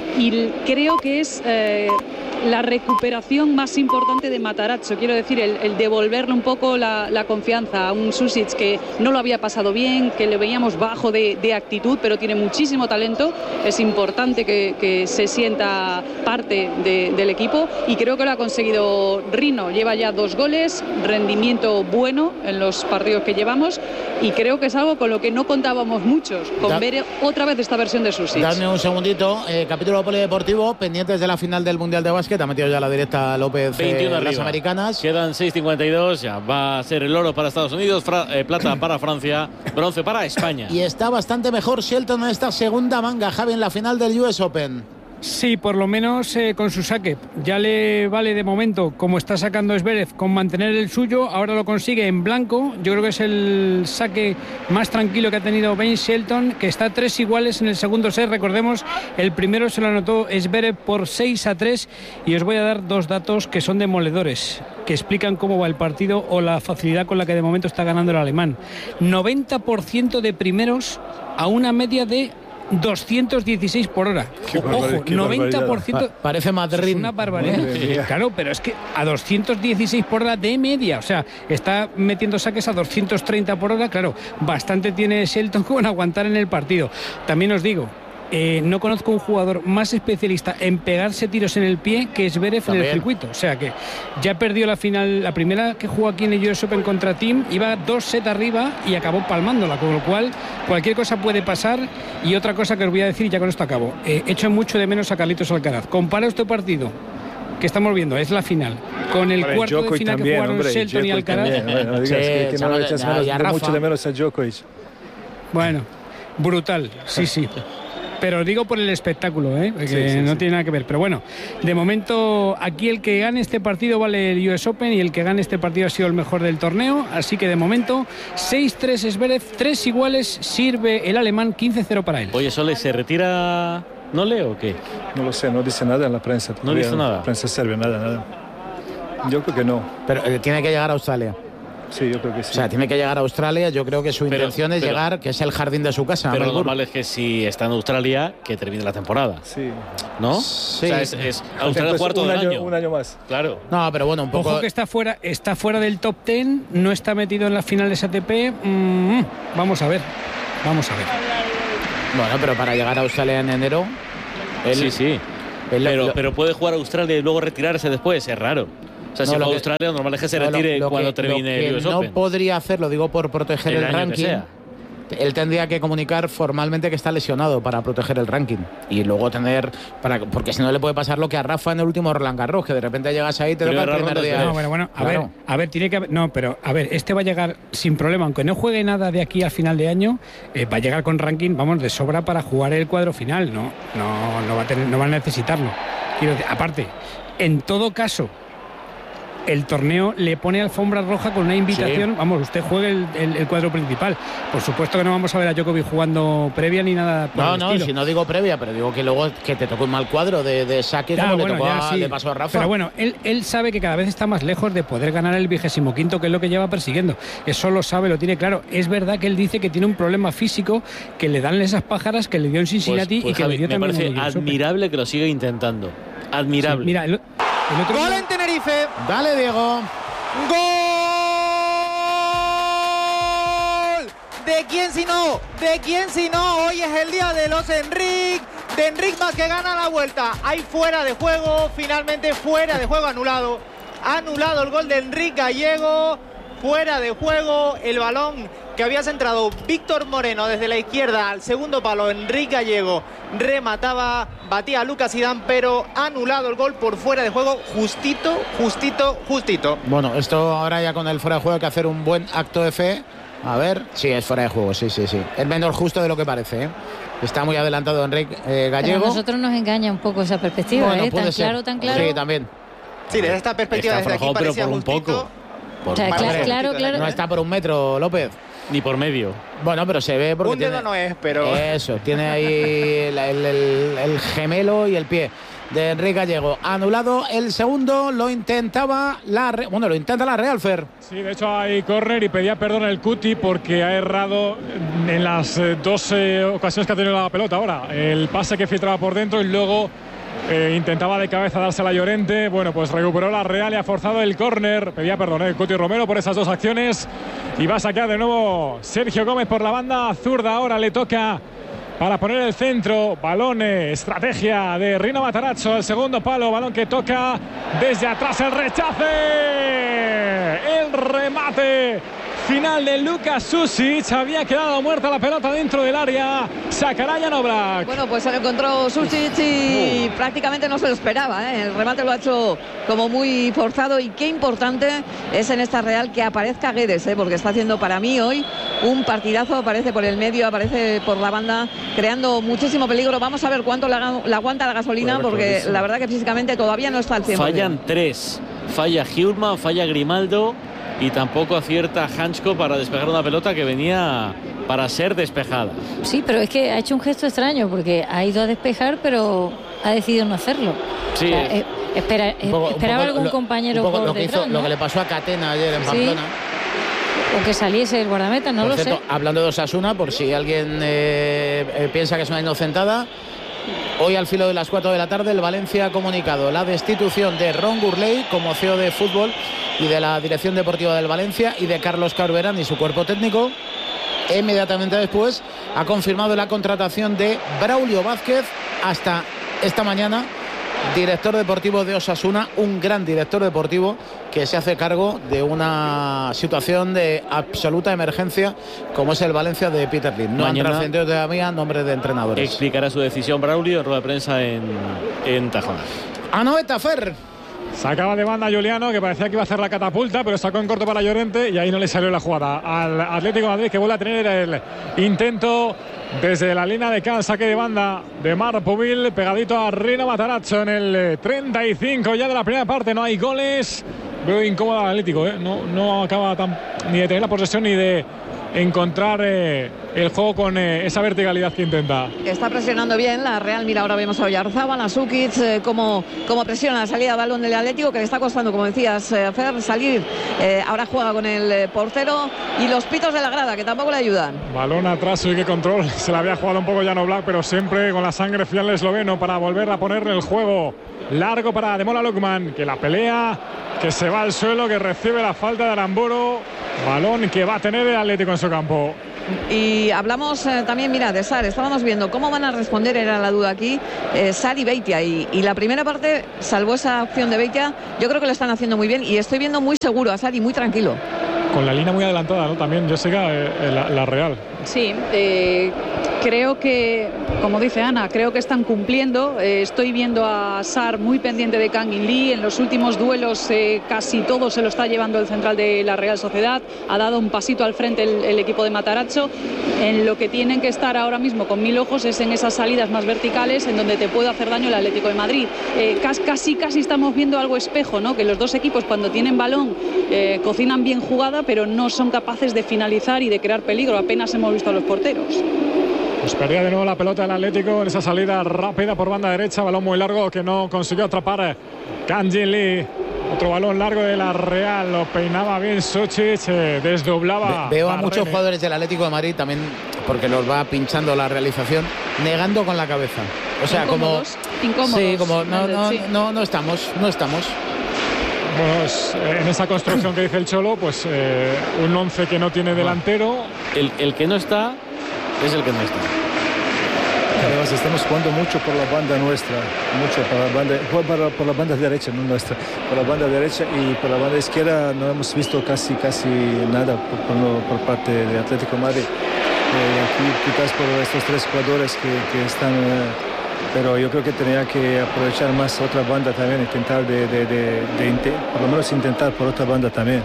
Y creo que es eh, la recuperación más importante de Matarazzo, quiero decir, el, el devolverle un poco la, la confianza a un Susic que no lo había pasado bien, que le veíamos bajo de, de actitud, pero tiene muchísimo talento. Es importante que, que se sienta parte de, del equipo y creo que lo ha conseguido Rino. Lleva ya dos goles, rendimiento bueno en los partidos que llevamos y creo que es algo con lo que no contábamos muchos, con da, ver otra vez esta versión de Susic. Dame un segundito, eh, capítulo polideportivo, pendientes de la final del Mundial de Básquet, ha metido ya la directa López veintiuno eh, arriba. Las americanas. Quedan seis cincuenta y dos, ya va a ser el oro para Estados Unidos, fra, eh, plata para Francia, bronce para España. Y está bastante mejor Shelton en esta segunda manga, Javi, en la final del U S Open. Sí, por lo menos eh, con su saque. Ya le vale de momento, como está sacando Zverev, con mantener el suyo. Ahora lo consigue en blanco. Yo creo que es el saque más tranquilo que ha tenido Ben Shelton, que está tres iguales en el segundo set. Recordemos, el primero se lo anotó Zverev por seis a tres. Y os voy a dar dos datos que son demoledores, que explican cómo va el partido o la facilidad con la que de momento está ganando el alemán. noventa por ciento de primeros a una media de doscientos dieciséis por hora. Ojo, noventa por ciento. Pa parece Madrid. Es una barbaridad. Claro, pero es que a doscientos dieciséis por hora de media. O sea, está metiendo saques a doscientos treinta por hora. Claro, bastante tiene Shelton con aguantar en el partido. También os digo, Eh, no conozco un jugador más especialista en pegarse tiros en el pie que Zverev en el circuito. O sea que ya perdió la final, la primera que jugó aquí en el U S Open contra Team, iba dos sets arriba y acabó palmándola, con lo cual cualquier cosa puede pasar. Y otra cosa que os voy a decir, y ya con esto acabo, eh, echo mucho de menos a Carlitos Alcaraz. Compara este partido que estamos viendo, es la final, con el hombre, cuarto Djokovic de final también, que jugaron hombre, Shelton y Alcaraz. También, bueno, no digas sí, que, que no le echas menos, de mucho de menos a Djokovic. Bueno, brutal, sí, sí. pero digo por el espectáculo, ¿eh? que sí, sí, no sí. tiene nada que ver. Pero bueno, de momento aquí el que gane este partido vale el U S Open y el que gane este partido ha sido el mejor del torneo. Así que de momento seis tres Zverev, tres iguales, sirve el alemán, quince cero para él. Oye, Sole, ¿se retira Nole o qué? No lo sé, no dice nada en la prensa. No dice nada. La prensa serbia, nada, nada. Yo creo que no. Pero eh, tiene que llegar a Australia. Sí, yo creo que sí. O sea, tiene que llegar a Australia. Yo creo que su Pero- intención es pero- llegar, que es el jardín de su casa. Pero lo Melbourne. normal es que si está en Australia, que termine la temporada, Sí. ¿no? Sí. O sea, es, es Australia Entonces, cuarto un del año, año. un año más. Claro. No, pero bueno, un poco. Ojo que está fuera, está fuera del top diez, no está metido en las finales A T P. Mm, vamos a ver, vamos a ver. Bueno, pero para llegar a Australia en enero. Él, Sí, sí. él- Pero, lo- pero puede jugar a Australia y luego retirarse después, es raro. O sea, No, si lo juega a que- Australia, lo normal es que se no, lo- retire lo cuando que- termine lo que el U S no Open. podría hacer, lo digo por proteger El el, año que ranking. sea. Él tendría que comunicar formalmente que está lesionado para proteger el ranking y luego tener para porque si no le puede pasar lo que a Rafa en el último Roland Garros, que de repente llegas ahí y te toca el Primera primer ronda día. es No, bueno, bueno, a Claro. ver, a ver, tiene que haber, no, pero a ver, este va a llegar sin problema, aunque no juegue nada de aquí al final de año, eh, va a llegar con ranking, vamos, de sobra para jugar el cuadro final, no, no, no va a tener, no va a necesitarlo. Quiero decir, aparte, en todo caso, el torneo le pone alfombra roja con una invitación, Sí. vamos, usted juegue el, el- el cuadro principal. Por supuesto que no vamos a ver a Djokovic jugando previa ni nada por No, el no, estilo. si no digo previa, pero digo que luego que te toque un mal cuadro de, de saque Ya, como bueno, le, tocó ya, a- sí. le pasó a Rafa. Pero bueno, él, él sabe que cada vez está más lejos de poder ganar el vigésimo quinto, que es lo que lleva persiguiendo. Eso lo sabe, lo tiene claro. Es verdad que él dice que tiene un problema físico, que le dan esas pájaras que le dio en Cincinnati Pues- pues, y que Javi, le dio me también parece en el U S Open. admirable que lo siga intentando. Admirable. Sí, mira, el, el otro Gol día- en Tenerife. Dale, Diego. ¡Gol! ¿De quién si no? ¿De quién si no? Hoy es el día de los Enric. De Enric más que gana la vuelta. Hay fuera de juego. Finalmente fuera de juego anulado. Anulado el gol de Enric Gallego. Fuera de juego. El balón que había centrado Víctor Moreno desde la izquierda al segundo palo. Enric Gallego remataba, batía a Lucas Zidane, pero anulado el gol por fuera de juego. Justito, justito, justito. Bueno, esto ahora ya con el fuera de juego hay que hacer un buen acto de fe. A ver, sí, es fuera de juego, sí, sí, sí. Es menos justo de lo que parece, ¿eh? Está muy adelantado Enrique eh, Gallego. Pero a nosotros nos engaña un poco esa perspectiva, Bueno, ¿eh? puede Tan ser. claro, tan claro. Sí, también. Sí, desde esta perspectiva, Está desde aquí aflojado, pero parecía por un justito. poco. Por O sea, un cla- poco. claro, claro. No está por un metro, López. Ni por medio. Bueno, pero se ve porque Un dedo tiene- no es, pero... Eso, tiene ahí la- el, el- el gemelo y el pie de Enrique Gallego. Anulado el segundo, lo intentaba la... Re- Bueno, lo intenta la Real, Fer. Sí, de hecho hay córner y pedía perdón el Cuti porque ha errado en las eh, dos eh, ocasiones que ha tenido la pelota ahora. El pase que filtraba por dentro y luego eh, intentaba de cabeza dársela a Llorente. Bueno, pues recuperó la Real y ha forzado el córner. Pedía perdón el Cuti Romero por esas dos acciones. Y va a sacar de nuevo Sergio Gómez por la banda zurda. Ahora le toca para poner el centro. Balón, eh, estrategia de Rino Matarazzo. El segundo palo, balón que toca desde atrás, el rechace. El remate final de Luka Susic. Había quedado muerta la pelota dentro del área. Sacará Jan Oblak. Bueno, pues se lo encontró Susic y prácticamente no se lo esperaba, ¿eh? El remate lo ha hecho como muy forzado y qué importante es en esta Real que aparezca Guedes, ¿eh? Porque está haciendo para mí hoy un partidazo. Aparece por el medio, aparece por la banda, creando muchísimo peligro. Vamos a ver cuánto le, haga- le aguanta la gasolina, porque la verdad que físicamente todavía no está al cien por ciento. Fallan tres. Falla Hjulman, falla Grimaldo y tampoco acierta Hanchko para despejar una pelota que venía para ser despejada. Sí, pero es que ha hecho un gesto extraño porque ha ido a despejar, pero ha decidido no hacerlo. Sí. O sea, eh, espera, Un poco- un esperaba poco algún lo- compañero un poco por lo que, detrás, hizo, ¿no? lo que le pasó a Catena ayer en Sí. Pamplona. O que saliese el guardameta, no Por lo cierto, sé. hablando de Osasuna, por si alguien eh, eh, piensa que es una inocentada, hoy al filo de las cuatro de la tarde el Valencia ha comunicado la destitución de Ron Gurley como C E O de fútbol y de la dirección deportiva del Valencia y de Carlos Carverán y su cuerpo técnico. E inmediatamente después ha confirmado la contratación de Braulio Vázquez hasta esta mañana, director deportivo de Osasuna, un gran director deportivo que se hace cargo de una situación de absoluta emergencia como es el Valencia de Peter Lim. No Mañana han trascendido todavía nombres de entrenadores. Explicará su decisión Braulio en rueda de prensa en, en Tajonar. Anoeta, Fer. Sacaba de banda Juliano, que parecía que iba a hacer la catapulta, pero sacó en corto para Llorente y ahí no le salió la jugada al Atlético de Madrid, que vuelve a tener el intento desde la línea de Can, saque de banda de Marpovil, pegadito a Rino Matarazzo en el treinta y cinco ya de la primera parte. No hay goles. Veo incómodo al Atlético, ¿eh? no, no acaba tan, ni de tener la posesión ni de encontrar eh, el juego con eh, esa verticalidad que intenta. Está presionando bien la Real. Mira, ahora vemos a Oyarzábal, a Sukic, eh, cómo, cómo presiona la salida de balón del Atlético, que le está costando, como decías, eh, Fer, salir. Eh, ahora juega con el eh, portero y los pitos de la grada, que tampoco le ayudan. Balón atrás, y qué control. Se la había jugado un poco Jan Oblak, pero siempre con la sangre fría al esloveno para volver a ponerle el juego largo para Ademola Lookman, que la pelea, que se va al suelo, que recibe la falta de Aramburu. Balón que va a tener el Atlético en su campo. Y hablamos eh, también, mira, de Sar. Estábamos viendo cómo van a responder, era la duda aquí, eh, Sar y Beitia. Y, y la primera parte, salvo esa opción de Beitia, yo creo que lo están haciendo muy bien. Y estoy viendo muy seguro a Sar y muy tranquilo. Con la línea muy adelantada, ¿no? También, Jessica, eh, la, la Real. Sí, eh, creo que, como dice Ana, creo que están cumpliendo. Eh, estoy viendo a Sar muy pendiente de Kang In Lee. En los últimos duelos eh, casi todo se lo está llevando el central de la Real Sociedad. Ha dado un pasito al frente el, el equipo de Matarazzo. En lo que tienen que estar ahora mismo con mil ojos es en esas salidas más verticales en donde te puede hacer daño el Atlético de Madrid. Eh, casi, casi estamos viendo algo espejo, ¿no? Que los dos equipos cuando tienen balón eh, cocinan bien jugada, pero no son capaces de finalizar y de crear peligro. Apenas hemos visto a los porteros. Pues perdía de nuevo la pelota el Atlético en esa salida rápida por banda derecha, balón muy largo que no consiguió atrapar Kang In Lee. Otro balón largo de la Real, lo peinaba bien Sukic, eh, desdoblaba. Ve, veo a Barrene. muchos jugadores del Atlético de Madrid también, porque los va pinchando la realización, negando con la cabeza. O sea, incómodos, como incómodos, sí, como no, no, sí. no, no estamos, no estamos. Bueno, es, eh, en esa construcción que dice el Cholo, pues eh, un once que no tiene delantero. El, el que no está es el que no está. Además estamos jugando mucho por la banda nuestra, mucho por la banda, por, por la banda derecha, no nuestra, por la banda derecha, y por la banda izquierda no hemos visto casi casi nada por, por, por parte de Atlético de Madrid. Eh, aquí quizás por estos tres jugadores que, que están, eh, pero yo creo que tenía que aprovechar más otra banda también, intentar de, de, de, de, de por lo menos intentar por otra banda también.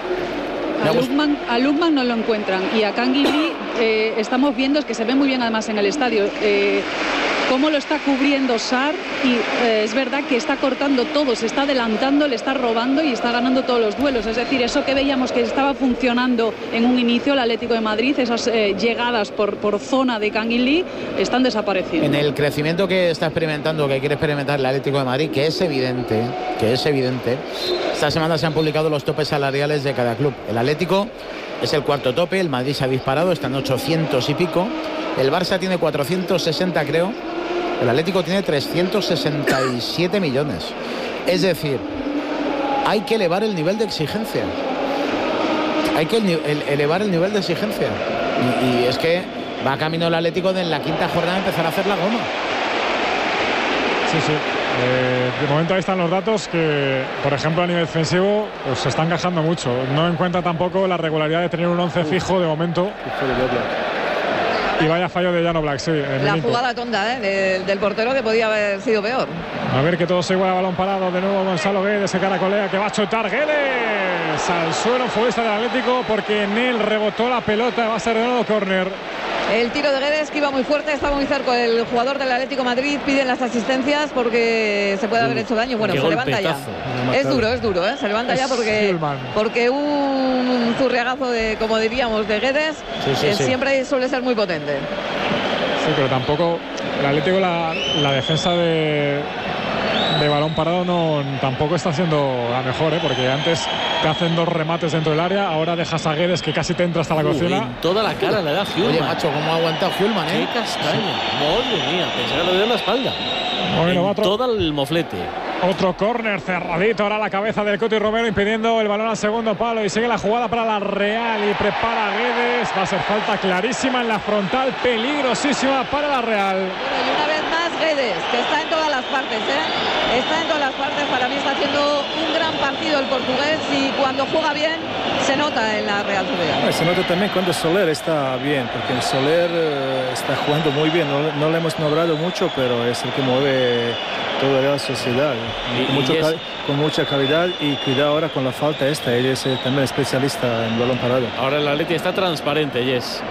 A Lookman, a Lookman no lo encuentran, y a Kang In Lee eh, estamos viendo, es que se ve muy bien además en el estadio, eh, cómo lo está cubriendo Sar, y eh, es verdad que está cortando todo, se está adelantando, le está robando y está ganando todos los duelos. Es decir, eso que veíamos que estaba funcionando en un inicio el Atlético de Madrid, esas eh, llegadas por, por zona de Kang In Lee, están desapareciendo. En el crecimiento que está experimentando, que quiere experimentar el Atlético de Madrid, que es evidente, que es evidente, esta semana se han publicado los topes salariales de cada club. El Atlético es el cuarto tope, el Madrid se ha disparado, está en ochocientos y pico, el Barça tiene cuatrocientos sesenta, creo. El Atlético tiene trescientos sesenta y siete millones. Es decir, hay que elevar el nivel de exigencia. Hay que el, el, elevar el nivel de exigencia. Y, y es que va camino el Atlético de en la quinta jornada empezar a hacer la goma. Sí, sí. Eh, de momento ahí están los datos que, por ejemplo, a nivel defensivo, pues se están encajando mucho. No encuentra tampoco la regularidad de tener un once fijo de momento. Y vaya fallo de Jan Oblak, sí. La Milico. jugada tonta ¿eh? de, del portero, que podía haber sido peor. A ver que todo se iguala, balón parado de nuevo Gonzalo Guedes, se caracolea, que va a chutar Guedes al suelo, futbolista del Atlético, porque en él rebotó la pelota, va a ser de nuevo córner. El tiro de Guedes, que iba muy fuerte, estaba muy cerca el jugador del Atlético Madrid. Piden las asistencias porque se puede haber hecho daño. Bueno, se levanta ya. Es duro, es duro, ¿eh? Se levanta ya porque, porque un zurriagazo de, como diríamos, de Guedes sí, sí, eh, sí. siempre suele ser muy potente. Sí, pero tampoco el Atlético, la, la defensa de, de balón parado no tampoco está siendo la mejor, ¿eh? Porque antes te hacen dos remates dentro del área, ahora dejas a Guedes que casi te entra hasta la uh, cocina. En toda la cara le da Hjulmand. Oye, macho, ¿cómo ha aguantado Hjulmand, eh? Qué castaña. Madre mía, pensaba que lo dio en la espalda. Bueno, en otro, todo el moflete. Otro córner cerradito, ahora la cabeza del Coti Romero impidiendo el balón al segundo palo, y sigue la jugada para la Real y prepara a Guedes. Va a ser falta clarísima en la frontal, peligrosísima para la Real. Bueno, y una vez más Guedes, que está en todas las partes, ¿eh? Está en todas las partes, para mí está haciendo un gran partido el portugués y cuando juega bien se nota en la Real Sociedad. Se nota también cuando Soler está bien, porque el Soler eh, está jugando muy bien, no, no le hemos nombrado mucho, pero es el que mueve toda la Real Sociedad, y, con, mucho, es... con mucha calidad, y cuidado ahora con la falta esta, él es eh, también especialista en balón parado. Ahora el Atleti está transparente, Yes.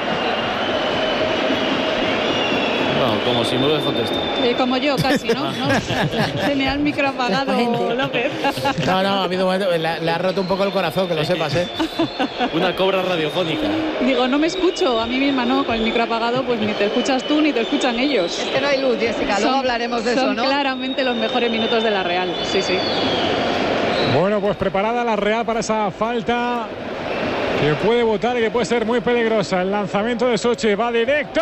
No, como si me hubieras contestado. Eh, como yo, casi, ¿no? ¿no? Tenía el micro apagado, López. No, no, ha habido un momento, le, le ha roto un poco el corazón, que lo sepas, ¿eh? Una cobra radiofónica. Digo, no me escucho, a mí misma no, con el micro apagado, pues ni te escuchas tú ni te escuchan ellos. Es que no hay luz, Jessica, luego son, hablaremos de son eso, ¿no? Son claramente los mejores minutos de la Real, sí, sí. Bueno, pues preparada la Real para esa falta que puede botar y que puede ser muy peligrosa. El lanzamiento de Sochi va directo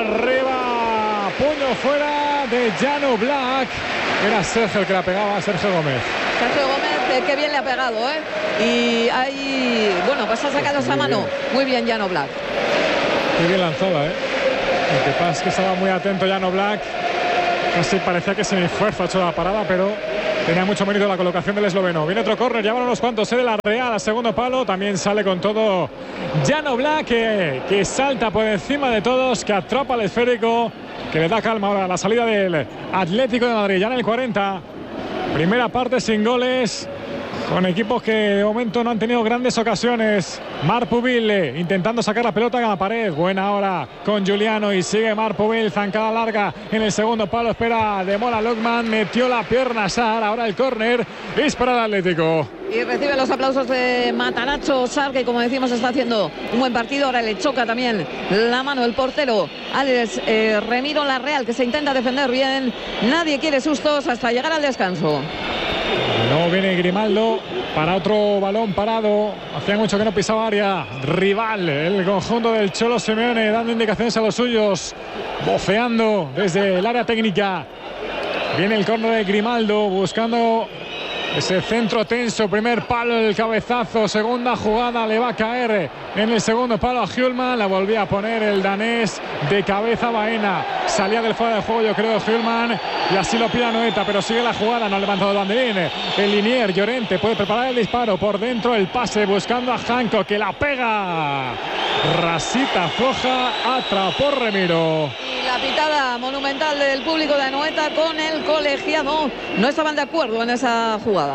arriba, puño fuera de Jan Oblak. Era Sergio el que la pegaba, Sergio Gómez. Sergio Gómez, qué bien le ha pegado, ¿eh? Y ahí, bueno, pues ha sacado esa mano. Muy bien, Jan Oblak. Qué bien lanzada, ¿eh? Lo que pasa es que estaba muy atento Jan Oblak. Casi parecía que sin esfuerzo ha hecho la parada, pero tenía mucho mérito la colocación del esloveno. Viene otro córner, ya van unos cuantos, ¿eh? De la Real, a segundo palo. También sale con todo Jan Oblak, que, que salta por encima de todos, que atrapa el esférico, que le da calma ahora a la salida del Atlético de Madrid. Ya en el cuarenta. Primera parte sin goles, con equipos que de momento no han tenido grandes ocasiones. Marc Pubil intentando sacar la pelota a la pared. Buena ahora con Giuliano y sigue Marc Pubil. Zancada larga en el segundo palo. Espera de Mola Lokman. Metió la pierna Sar. Ahora el córner es para el Atlético. Y recibe los aplausos de Matarazzo Sar, que como decimos está haciendo un buen partido. Ahora le choca también la mano el portero Alex eh, Remiro. La Real, que se intenta defender bien. Nadie quiere sustos hasta llegar al descanso. Luego viene Grimaldo para otro balón parado. Hacía mucho que no pisaba área. Rival, el conjunto del Cholo Simeone, dando indicaciones a los suyos, bofeando desde el área técnica. Viene el córner de Grimaldo buscando ese centro tenso. Primer palo, el cabezazo. Segunda jugada, le va a caer en el segundo palo a Hjulman. La volvía a poner el danés de cabeza. Baena salía del fuera de juego, yo creo, Hjulman, y así lo pide Anoeta, pero sigue la jugada. No ha levantado el banderín. El Linier, Llorente puede preparar el disparo. Por dentro el pase buscando a Janko, que la pega. Rasita floja, atrapó Remiro. Y la pitada monumental del público de Anoeta con el colegiado. No estaban de acuerdo en esa jugada.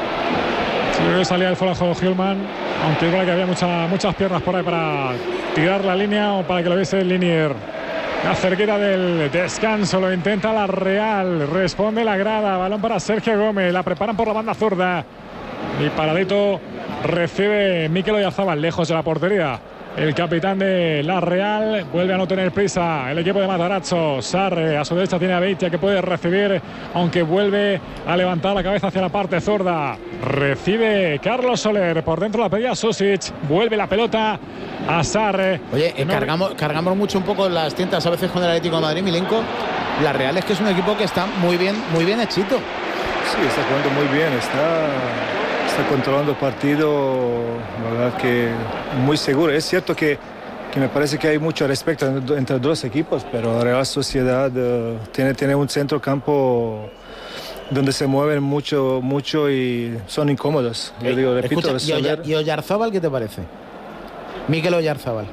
Sí, creo que salía del fuera de juego Hjulman, aunque es verdad que había mucha, muchas piernas por ahí para tirar la línea o para que lo viese el Linier. La cerquita del descanso, lo intenta la Real, responde la grada, balón para Sergio Gómez, la preparan por la banda zurda y paradito recibe Mikel Oyarzabal, lejos de la portería. El capitán de la Real vuelve a no tener prisa. El equipo de Matarazzo. Sarre a su derecha tiene a Beitia, que puede recibir, aunque vuelve a levantar la cabeza hacia la parte zurda. Recibe Carlos Soler. Por dentro la pedía Susic. Vuelve la pelota a Sarre. Oye, eh, no... cargamos, cargamos mucho un poco las tintas a veces con el Atlético de Madrid, Milenko. La Real es que es un equipo que está muy bien, muy bien hechito. Sí, está jugando muy bien. Está... Está controlando el partido, la verdad que muy seguro. Es cierto que, que me parece que hay mucho respeto entre los dos equipos, pero la Real Sociedad uh, tiene, tiene un centro campo donde se mueven mucho, mucho y son incómodos. Yo digo, repito, escucha, ¿y Oyarzabal qué te parece? Mikel Oyarzabal.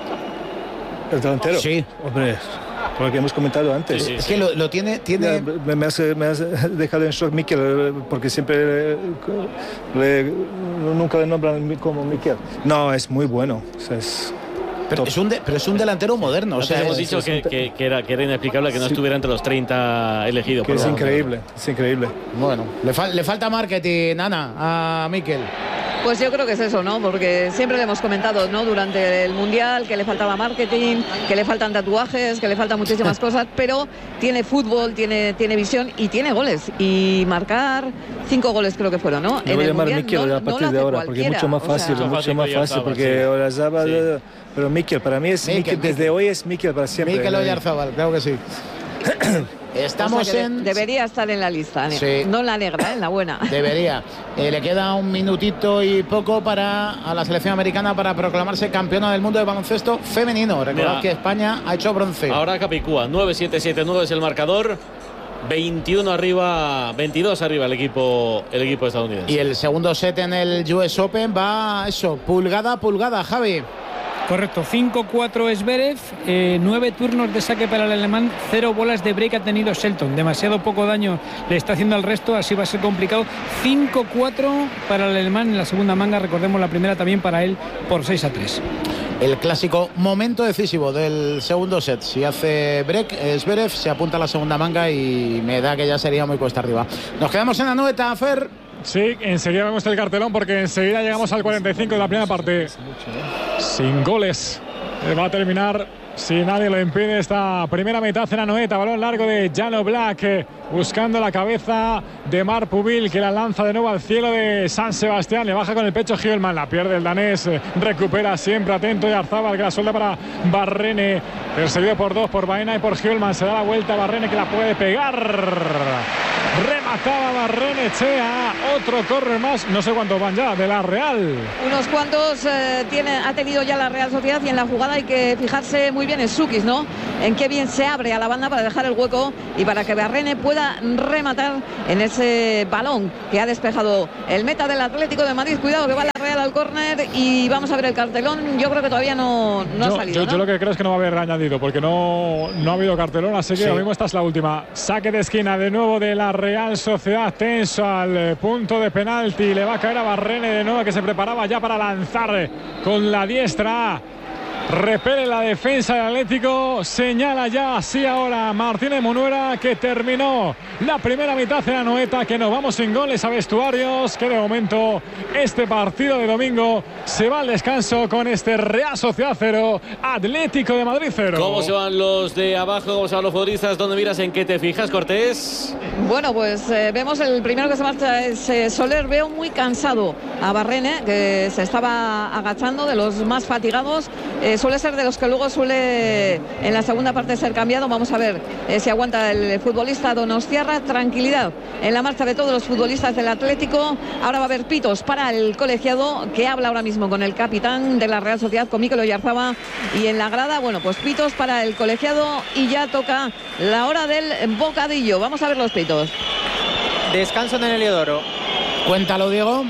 ¿El delantero? Sí. Hombre, por lo que hemos comentado antes. Sí, sí, es que lo, lo tiene... tiene... Me, me, has, me has dejado en shock Mikel, porque siempre le, nunca le nombran como Mikel. No, es muy bueno. O sea, es pero, es un de, pero es un delantero moderno. O sea, hemos es, dicho es, que, es, que, que, era, que era inexplicable que no sí. estuviera entre los treinta elegidos. Que es increíble, es increíble. Bueno, le, fal, le falta marketing, Ana, a Mikel. Pues yo creo que es eso, ¿no? Porque siempre le hemos comentado, ¿no? Durante el Mundial que le faltaba marketing, que le faltan tatuajes, que le faltan muchísimas cosas, pero tiene fútbol, tiene, tiene visión y tiene goles. Y marcar cinco goles creo que fueron, ¿no? Me voy a llamar Mikel no, a partir no de ahora, porque es mucho más fácil, o sea, mucho más fácil, porque Oyarzabal, sí. Pero Mikel, para mí es Mikel, desde hoy es Mikel para siempre. Mikel Oyarzabal, claro que sí. Estamos o sea en... De, debería estar en la lista, sí. No la negra, ¿eh? La buena. Debería. Eh, le queda un minutito y poco para a la selección americana para proclamarse campeona del mundo de baloncesto femenino. Recordad Mira, que España ha hecho bronce. Ahora Capicúa, nueve siete siete nueve es el marcador. veintiuno arriba, veintidós arriba el equipo, el equipo estadounidense. Y el segundo set en el U S Open va eso, pulgada a pulgada, Javi. Correcto, cinco cuatro Zverev, eh, nueve turnos de saque para el alemán, cero bolas de break ha tenido Shelton. Demasiado poco daño le está haciendo al resto, así va a ser complicado. cinco cuatro para el alemán en la segunda manga, recordemos la primera también para él por seis a tres. El clásico momento decisivo del segundo set. Si hace break, Zverev se apunta a la segunda manga y me da que ya sería muy cuesta arriba. Nos quedamos en la noeta, Fer. Sí, enseguida vemos el cartelón porque enseguida llegamos al cuarenta y cinco de la primera parte. Sin goles. Va a terminar, si nadie lo impide, esta primera mitad en la noeta. Balón largo de Jan Oblak, eh, buscando la cabeza de Marc Pubil, que la lanza de nuevo al cielo de San Sebastián. Le baja con el pecho Hjulmand, la pierde el danés, eh, recupera siempre atento y Arzabal, que la suelta para Barrene, perseguido por dos, por Baena y por Hjulmand. Se da la vuelta a Barrene, que la puede pegar. Remataba Barrene Echea, otro correr más, no sé cuántos van ya de la Real. Unos cuantos eh, tiene, ha tenido ya la Real Sociedad, y en la jugada hay que fijarse muy bien en Sukis, ¿no? En qué bien se abre a la banda para dejar el hueco y para que Barrene pueda rematar en ese balón que ha despejado el meta del Atlético de Madrid. Cuidado que va la Real al córner y vamos a ver el cartelón. Yo creo que todavía no, no yo, ha salido, yo, ¿no? yo lo que creo es que no va a haber añadido porque no, no ha habido cartelón, así que sí. Lo mismo esta es la última. Saque de esquina de nuevo de la Real Sociedad, tenso al punto de penalti. Le va a caer a Barrene de nuevo, que se preparaba ya para lanzar con la diestra. Repele la defensa del Atlético, señala ya así ahora Martínez Munuera, que terminó la primera mitad de la noeta, que nos vamos sin goles a vestuarios, que de momento este partido de domingo se va al descanso con este Real Sociedad cero, Atlético de Madrid cero. ¿Cómo se van los de abajo? ¿Cómo se van los futbolistas? ¿Dónde miras? ¿En qué te fijas, Cortés? Bueno, pues eh, vemos el primero que se marcha es eh, Soler. Veo muy cansado a Barrene, que se estaba agachando, de los más fatigados. Eh, suele ser de los que luego suele en la segunda parte ser cambiado. Vamos a ver eh, si aguanta el futbolista Donostiarra. Tranquilidad en la marcha de todos los futbolistas del Atlético. Ahora va a haber pitos para el colegiado, que habla ahora mismo con el capitán de la Real Sociedad, con Mikel Oyarzabal, y en la grada, bueno, pues pitos para el colegiado y ya toca la hora del bocadillo. Vamos a ver los pitos. Descanso en el Heliodoro. Cuéntalo, Diego.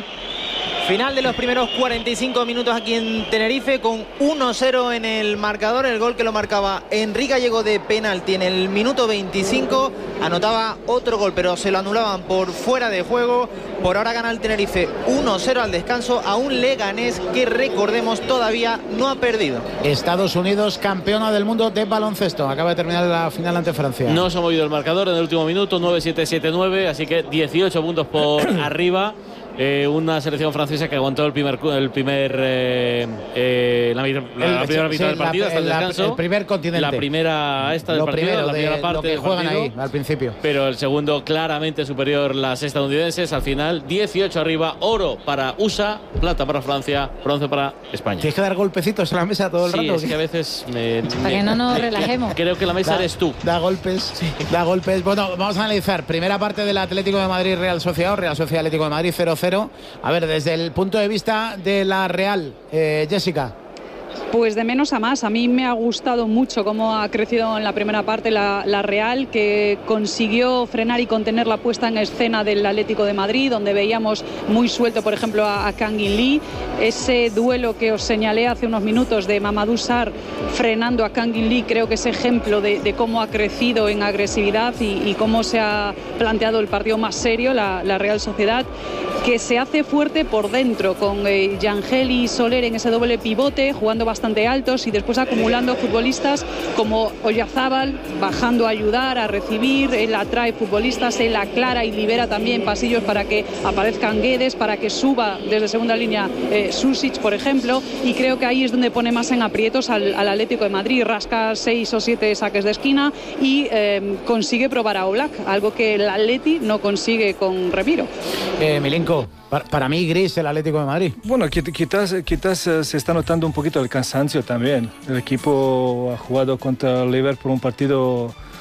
Final de los primeros cuarenta y cinco minutos aquí en Tenerife, con uno cero en el marcador. El gol que lo marcaba Enrique Gallego de penalti en el minuto veinticinco. Anotaba otro gol, pero se lo anulaban por fuera de juego. Por ahora gana el Tenerife uno cero al descanso a un Leganés que, recordemos, todavía no ha perdido. Estados Unidos, campeona del mundo de baloncesto. Acaba de terminar la final ante Francia. No se ha movido el marcador en el último minuto, nueve siete siete nueve, así que dieciocho puntos por arriba. Eh, una selección francesa que aguantó el primer el primer eh, eh, la, la, el, la primera sí, mitad del partido, la, hasta el descanso. El primer continente. La primera esta del lo partido, primero la primera de, parte lo que del juegan partido, ahí al principio. Pero el segundo claramente superior las estadounidenses. Al final dieciocho arriba, oro para U S A, plata para Francia, bronce para España. Tienes que dar golpecitos en la mesa todo el sí, rato. Es que a veces me, para me, que no nos me, relajemos. Creo que la mesa da, eres tú. Da golpes, sí. da golpes. Bueno, vamos a analizar primera parte del Atlético de Madrid Real Sociedad, Real Sociedad Atlético de Madrid cero cero. A ver, desde el punto de vista de la Real, eh, Jessica. Pues de menos a más. A mí me ha gustado mucho cómo ha crecido en la primera parte la, la Real, que consiguió frenar y contener la puesta en escena del Atlético de Madrid, donde veíamos muy suelto, por ejemplo, a, a Kangin Lee. Ese duelo que os señalé hace unos minutos de Mamadou Sarr frenando a Kangin Lee, creo que es ejemplo de, de cómo ha crecido en agresividad y, y cómo se ha planteado el partido más serio, la, la Real Sociedad, que se hace fuerte por dentro, con eh, Yangel y Soler en ese doble pivote, jugando bastante altos y después acumulando futbolistas como Oyarzabal, bajando a ayudar, a recibir. Él atrae futbolistas, él aclara y libera también pasillos para que aparezcan Guedes, para que suba desde segunda línea eh, Susic, por ejemplo, y creo que ahí es donde pone más en aprietos al, al Atlético de Madrid. Rasca seis o siete saques de esquina y eh, consigue probar a Oblak, algo que el Atleti no consigue con Remiro. Eh, Milenko, para, para mí gris el Atlético de Madrid. Bueno, quizás, quizás se está notando un poquito el cansancio también. El equipo ha jugado contra el Liverpool un partido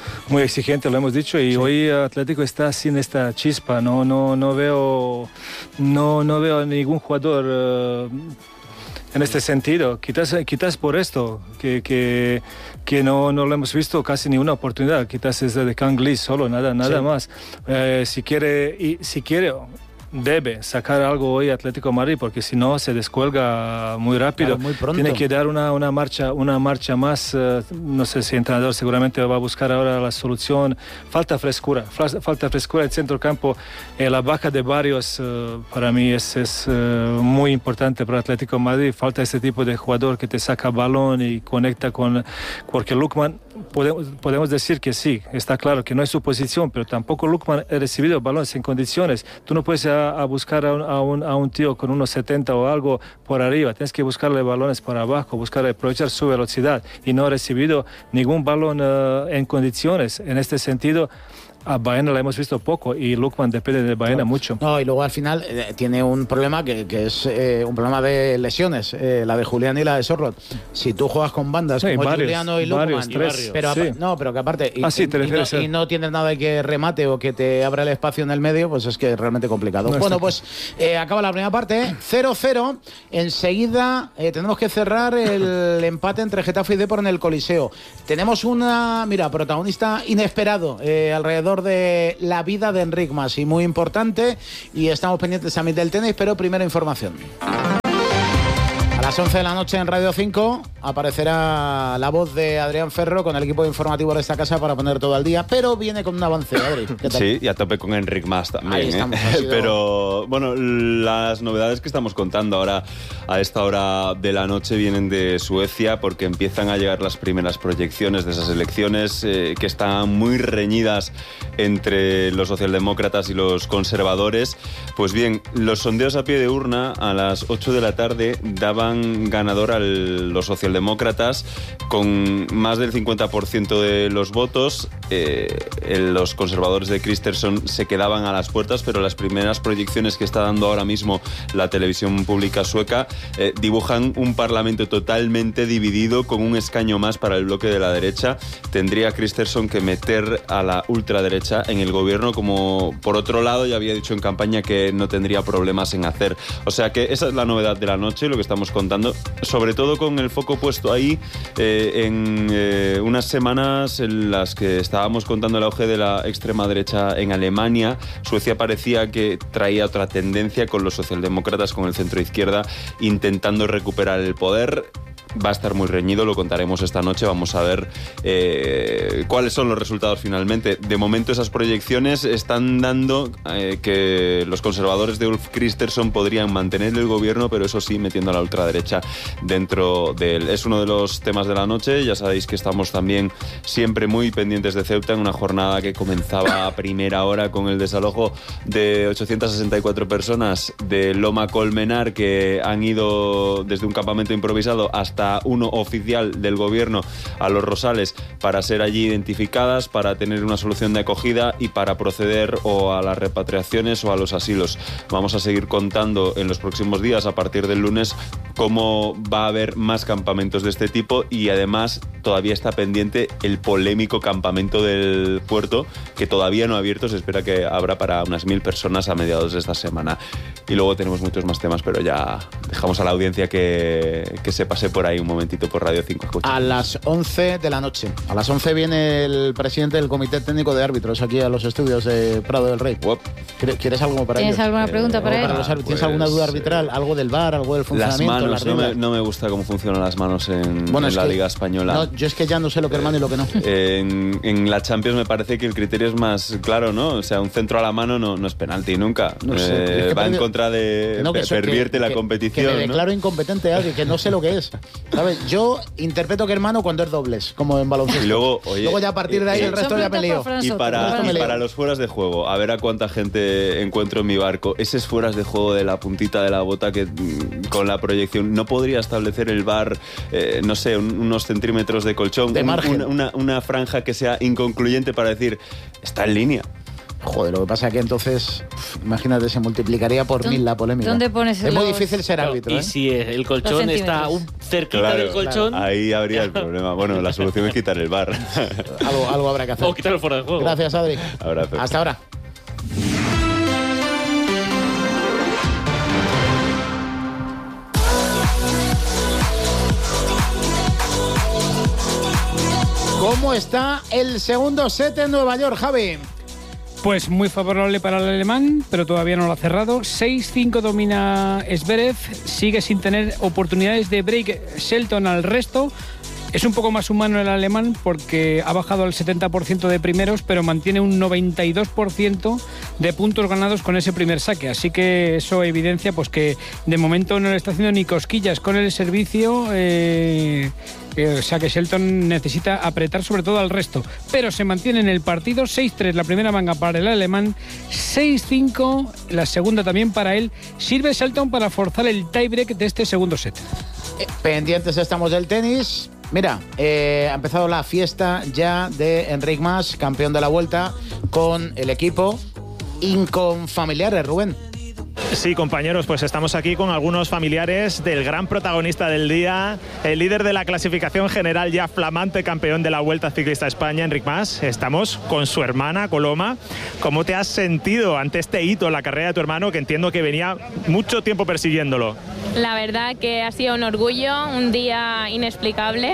muy exigente, lo hemos dicho, y sí. hoy Atlético está sin esta chispa. No, no, no veo, no, no veo a ningún jugador uh, en este sentido. Quizás, quizás por esto, que, que, que no, no lo hemos visto casi ni una oportunidad. Quizás es de Kangli solo, nada, nada sí. más. Eh, si quiere, y si quiere, debe sacar algo hoy Atlético de Madrid, porque si no se descuelga muy rápido. Claro, muy pronto. Tiene que dar una, una marcha, una marcha más. Uh, no sé si el entrenador seguramente va a buscar ahora la solución. Falta frescura, falta frescura en el centro campo. Eh, la baja de Barrios uh, para mí es, es uh, muy importante para Atlético de Madrid. Falta este tipo de jugador que te saca balón y conecta con, porque Lookman, podemos, podemos decir que sí, está claro que no es su posición, pero tampoco Lookman ha recibido balones en condiciones. Tú no puedes a, a buscar a un, a, un, a un tío con unos setenta o algo por arriba, tienes que buscarle balones por abajo, buscar aprovechar su velocidad, y no ha recibido ningún balón uh, en condiciones. En este sentido, a Baena la hemos visto poco, y Lookman depende de Baena no, mucho. No, y luego al final eh, tiene un problema que, que es eh, un problema de lesiones, eh, la de Julián y la de Sorloth. Si tú juegas con bandas sí, como varios, Juliano y Lookman, pero sí. no, pero que aparte y, ah, sí, y, y, no, y no tienes nada que remate o que te abra el espacio en el medio, pues es que es realmente complicado. No bueno, pues eh, acaba la primera parte, cero cero. Enseguida eh, tenemos que cerrar el empate entre Getafe y Depor en el Coliseo. Tenemos una, mira, protagonista inesperado eh, alrededor de la vida de Enric Mas, y muy importante, y estamos pendientes también del tenis, pero primera información. A las once de la noche en Radio cinco aparecerá la voz de Adrián Ferro con el equipo informativo de esta casa para poner todo al día, pero viene con un avance, Adri. ¿Qué tal? Sí, y a tope con Enric Mas también. Ahí estamos, ¿eh? sido... Pero bueno, las novedades que estamos contando ahora a esta hora de la noche vienen de Suecia, porque empiezan a llegar las primeras proyecciones de esas elecciones eh, que están muy reñidas entre los socialdemócratas y los conservadores. Pues bien, los sondeos a pie de urna a las ocho de la tarde daban ganador a los socialdemócratas con más del cincuenta por ciento de los votos. Eh, los conservadores de Kristersson se quedaban a las puertas, pero las primeras proyecciones que está dando ahora mismo la televisión pública sueca eh, dibujan un parlamento totalmente dividido, con un escaño más para el bloque de la derecha. Tendría Kristersson que meter a la ultraderecha en el gobierno, como por otro lado ya había dicho en campaña que no tendría problemas en hacer. O sea que esa es la novedad de la noche, lo que estamos contando, sobre todo con el foco puesto ahí eh, en eh, unas semanas en las que estábamos contando el auge de la extrema derecha en Alemania. Suecia parecía que traía otra tendencia, con los socialdemócratas, con el centro izquierda, intentando recuperar el poder. Va a estar muy reñido, lo contaremos esta noche. Vamos a ver eh, cuáles son los resultados finalmente. De momento esas proyecciones están dando eh, que los conservadores de Ulf Kristersson podrían mantener el gobierno, pero eso sí, metiendo a la ultraderecha dentro de él. Es uno de los temas de la noche. Ya sabéis que estamos también siempre muy pendientes de Ceuta, en una jornada que comenzaba a primera hora con el desalojo de ochocientas sesenta y cuatro personas de Loma Colmenar, que han ido desde un campamento improvisado hasta uno oficial del gobierno a Los Rosales, para ser allí identificadas, para tener una solución de acogida y para proceder o a las repatriaciones o a los asilos. Vamos a seguir contando en los próximos días, a partir del lunes, cómo va a haber más campamentos de este tipo, y además todavía está pendiente el polémico campamento del puerto, que todavía no ha abierto. Se espera que abra para unas mil personas a mediados de esta semana. Y luego tenemos muchos más temas, pero ya dejamos a la audiencia que, que se pase por ahí un momentito por Radio cinco. Escucha. A las once de la noche. A las once viene el presidente del Comité Técnico de Árbitros aquí a los estudios de Prado del Rey. Uop. ¿Quieres algo para ¿Tienes ellos? alguna pregunta eh, para él? Para los árbitros. ¿Tienes pues, alguna duda arbitral? ¿Algo del V A R? ¿Algo del funcionamiento? Las manos. Las no, me, no me gusta cómo funcionan las manos en, bueno, en la que, Liga Española. No, yo es que ya no sé lo que es mano y lo que no. En, en la Champions me parece que el criterio es más claro, ¿no? O sea, un centro a la mano no, no es penalti nunca. No sé. Eh, es que va perdió, en contra de... No, que pervierte que, la que, competición. Que me declaro ¿no? incompetente, Adri, que no sé lo que es. ¿Sabes? Yo interpreto que hermano cuando es dobles, como en baloncesto. Y luego, oye, luego ya a partir de ahí eh, el resto ya me lío. Y para, y para los fueras de juego, a ver a cuánta gente encuentro en mi barco. Esos fueras de juego de la puntita de la bota que con la proyección no podría establecer el V A R, eh, no sé, un, unos centímetros de colchón, de margen. Una, una, una franja que sea inconcluyente para decir, está en línea. Joder, lo que pasa es que entonces, imagínate, se multiplicaría por mil la polémica. ¿Dónde pones Es los... muy difícil ser árbitro. Y ¿eh? si el colchón está un cerquita Claro, del colchón. claro. Ahí habría el problema. Bueno, la solución es quitar el bar. algo, algo habrá que hacer. O quitarlo fuera del juego. Gracias, Adri. Abrazo. Hasta ahora. ¿Cómo está el segundo set en Nueva York, Javi? Pues muy favorable para el alemán, pero todavía no lo ha cerrado. seis cinco domina Zverev, sigue sin tener oportunidades de break Shelton al resto. Es un poco más humano el alemán porque ha bajado al setenta por ciento de primeros, pero mantiene un noventa y dos por ciento de puntos ganados con ese primer saque. Así que eso evidencia pues que de momento no le está haciendo ni cosquillas con el servicio. Eh, eh, o sea que Shelton necesita apretar sobre todo al resto. Pero se mantiene en el partido. seis tres la primera manga para el alemán. seis cinco la segunda también para él. Sirve Shelton para forzar el tiebreak de este segundo set. Eh, pendientes estamos del tenis. Mira, eh, ha empezado la fiesta ya de Enric Mas, campeón de la Vuelta, con el equipo inconfamiliares, Rubén. Sí, compañeros, pues estamos aquí con algunos familiares del gran protagonista del día, el líder de la clasificación general, ya flamante campeón de la Vuelta Ciclista a España, Enric Mas. Estamos con su hermana, Coloma. ¿Cómo te has sentido ante este hito en la carrera de tu hermano, que entiendo que venía mucho tiempo persiguiéndolo? La verdad que ha sido un orgullo, un día inexplicable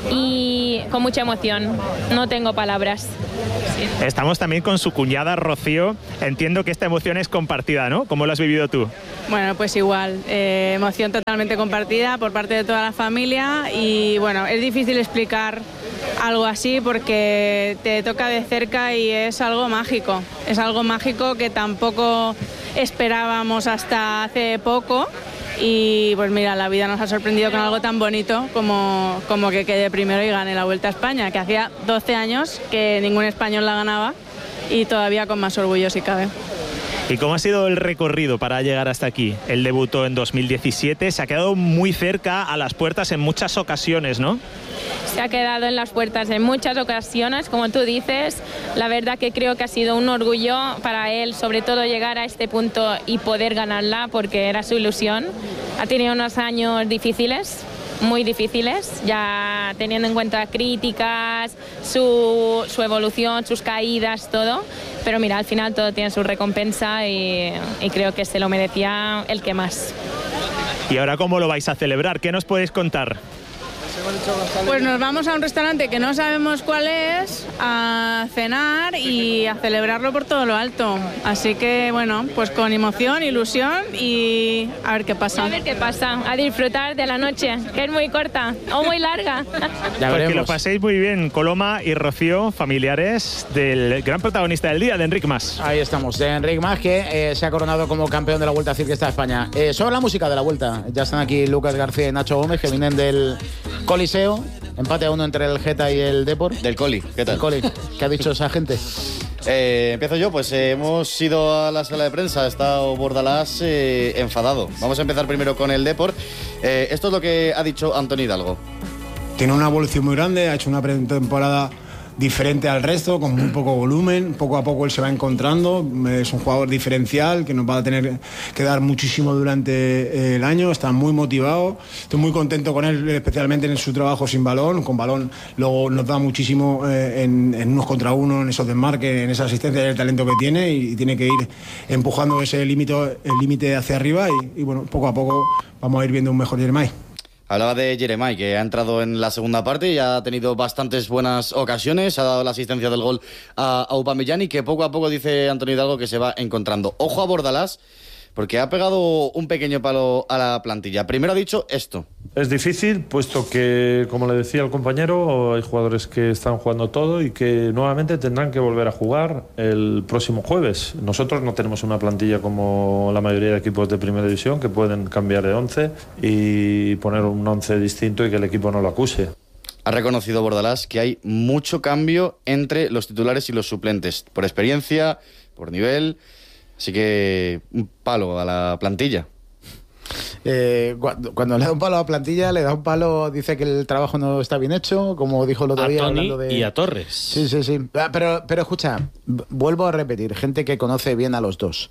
y con mucha emoción. No tengo palabras. Sí. Estamos también con su cuñada Rocío. Entiendo que esta emoción es compartida, ¿no? ¿Cómo lo has vivido tú? Bueno, pues igual. Eh, emoción totalmente compartida por parte de toda la familia y bueno, es difícil explicar algo así porque te toca de cerca y es algo mágico. Es algo mágico que tampoco esperábamos hasta hace poco. Y pues mira, la vida nos ha sorprendido con algo tan bonito como, como que quede primero y gane la Vuelta a España, que hacía doce años que ningún español la ganaba y todavía con más orgullo si cabe. ¿Y cómo ha sido el recorrido para llegar hasta aquí? Él debutó en dos mil diecisiete, se ha quedado muy cerca a las puertas en muchas ocasiones, ¿no? Se ha quedado en las puertas en muchas ocasiones, como tú dices. La verdad que creo que ha sido un orgullo para él, sobre todo llegar a este punto y poder ganarla, porque era su ilusión. Ha tenido unos años difíciles, muy difíciles, ya teniendo en cuenta críticas, su, su evolución, sus caídas, todo. Pero mira, al final todo tiene su recompensa y, y creo que se lo merecía el que más. ¿Y ahora cómo lo vais a celebrar? ¿Qué nos podéis contar? Pues nos vamos a un restaurante que no sabemos cuál es, a cenar y a celebrarlo por todo lo alto. Así que bueno, pues con emoción, ilusión y a ver qué pasa. A ver qué pasa, a disfrutar de la noche, que es muy corta o muy larga. Ya pues que lo paséis muy bien, Coloma y Rocío, familiares del gran protagonista del día, de Enric Mas. Ahí estamos, de Enric Mas, que eh, se ha coronado como campeón de la Vuelta Ciclista a España. Eh, sobre la música de la Vuelta, ya están aquí Lucas García y Nacho Gómez, que vienen del Coliseo, empate a uno entre el Geta y el Depor. Del Coli, ¿qué tal? El Coli, ¿qué ha dicho esa gente? Eh, empiezo yo, pues eh, hemos ido a la sala de prensa, ha estado Bordalás eh, enfadado. Vamos a empezar primero con el Depor. Eh, esto es lo que ha dicho Antonio Hidalgo. Tiene una evolución muy grande, ha hecho una pretemporada diferente al resto, con muy poco volumen, poco a poco él se va encontrando, es un jugador diferencial que nos va a tener que dar muchísimo durante el año, está muy motivado, estoy muy contento con él, especialmente en su trabajo sin balón, con balón luego nos da muchísimo eh, en, en unos contra uno, en esos desmarques, en esa asistencia y el talento que tiene y, y tiene que ir empujando ese límite el límite hacia arriba y, y bueno, poco a poco vamos a ir viendo un mejor Jeremai. Hablaba de Jeremai, que ha entrado en la segunda parte y ha tenido bastantes buenas ocasiones, ha dado la asistencia del gol a, a Aubameyang y que poco a poco, dice Antonio Hidalgo, que se va encontrando. Ojo a Bordalás, porque ha pegado un pequeño palo a la plantilla. Primero ha dicho esto. Es difícil, puesto que, como le decía el compañero, hay jugadores que están jugando todo y que nuevamente tendrán que volver a jugar el próximo jueves. Nosotros no tenemos una plantilla como la mayoría de equipos de primera división que pueden cambiar de once y poner un once distinto y que el equipo no lo acuse. Ha reconocido Bordalás que hay mucho cambio entre los titulares y los suplentes, por experiencia, por nivel, así que un palo a la plantilla. Eh, cuando, cuando le da un palo a la plantilla, le da un palo, dice que el trabajo no está bien hecho, como dijo el otro a día. Toni hablando de... y a Torres. Sí, sí, sí. Pero, pero escucha, vuelvo a repetir, gente que conoce bien a los dos.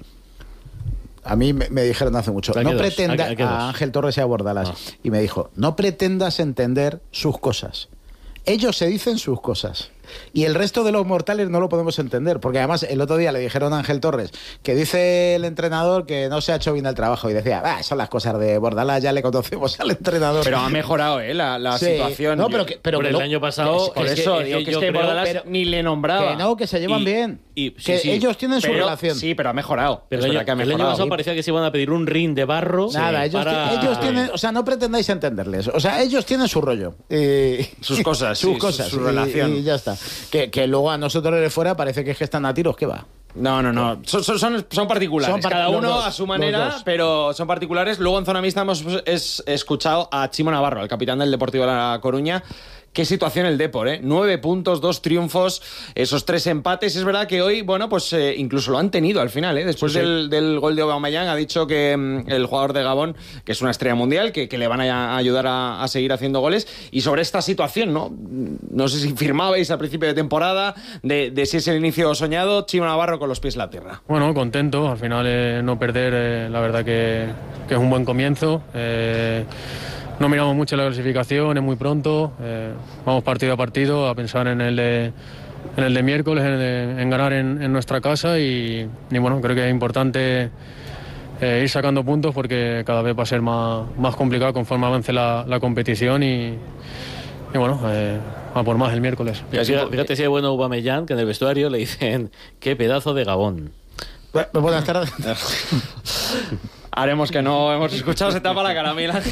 A mí me, me dijeron hace mucho, no pretenda, a, a Ángel Torres y a Bordalas, ah. y me dijo, no pretendas entender sus cosas. Ellos se dicen sus cosas. Y el resto de los mortales no lo podemos entender, porque además el otro día le dijeron a Ángel Torres que dice el entrenador que no se ha hecho bien el trabajo y decía, ah, son las cosas de Bordalas, ya le conocemos al entrenador. Pero ha mejorado ¿eh? la, la sí. situación. No, pero que, pero por que el lo, año pasado, que, por eso digo que, que es que Bordalas pero, ni le nombraba. Que no, que se llevan y, bien. Y, sí, que sí, ellos tienen pero, su relación. Sí, pero ha mejorado. Pero el año, que ha mejorado. el año pasado parecía que se iban a pedir un ring de barro. Nada, ellos, para... ellos tienen, o sea, no pretendáis entenderles. O sea, ellos tienen su rollo. Eh, sus cosas, sus sí, cosas, su, su relación. Y, y ya está. Que, que luego a nosotros de fuera parece que es que están a tiros, ¿qué va? No, no, no. Son, son, son particulares. Son part Cada uno dos, a su manera, pero son particulares. Luego en Zona Mixta hemos es, escuchado a Chimo Navarro, el capitán del Deportivo de La Coruña. Qué situación el Depor, ¿eh? Nueve puntos, dos triunfos, esos tres empates. Es verdad que hoy, bueno, pues eh, incluso lo han tenido al final, ¿eh? Después sí, sí. Del, del gol de Aubameyang ha dicho que mm, el jugador de Gabón, que es una estrella mundial, que, que le van a, a ayudar a, a seguir haciendo goles. Y sobre esta situación, ¿no? No sé si firmabais al principio de temporada, de, de si es el inicio soñado. Chimo Navarro con los pies en la tierra. Bueno, contento. Al final eh, no perder, eh, la verdad que, que es un buen comienzo. Eh, No miramos mucho la clasificación, es muy pronto, eh, vamos partido a partido a pensar en el de, en el de miércoles, en, el de, en ganar en, en nuestra casa y, y bueno, creo que es importante eh, ir sacando puntos porque cada vez va a ser más, más complicado conforme avance la, la competición y, y bueno, eh, a por más el miércoles. Fíjate, fíjate si es bueno Aubameyang, que en el vestuario le dicen qué pedazo de Gabón. Buenas tardes. Haremos que no hemos escuchado, se tapa la cara, Miguel Ángel.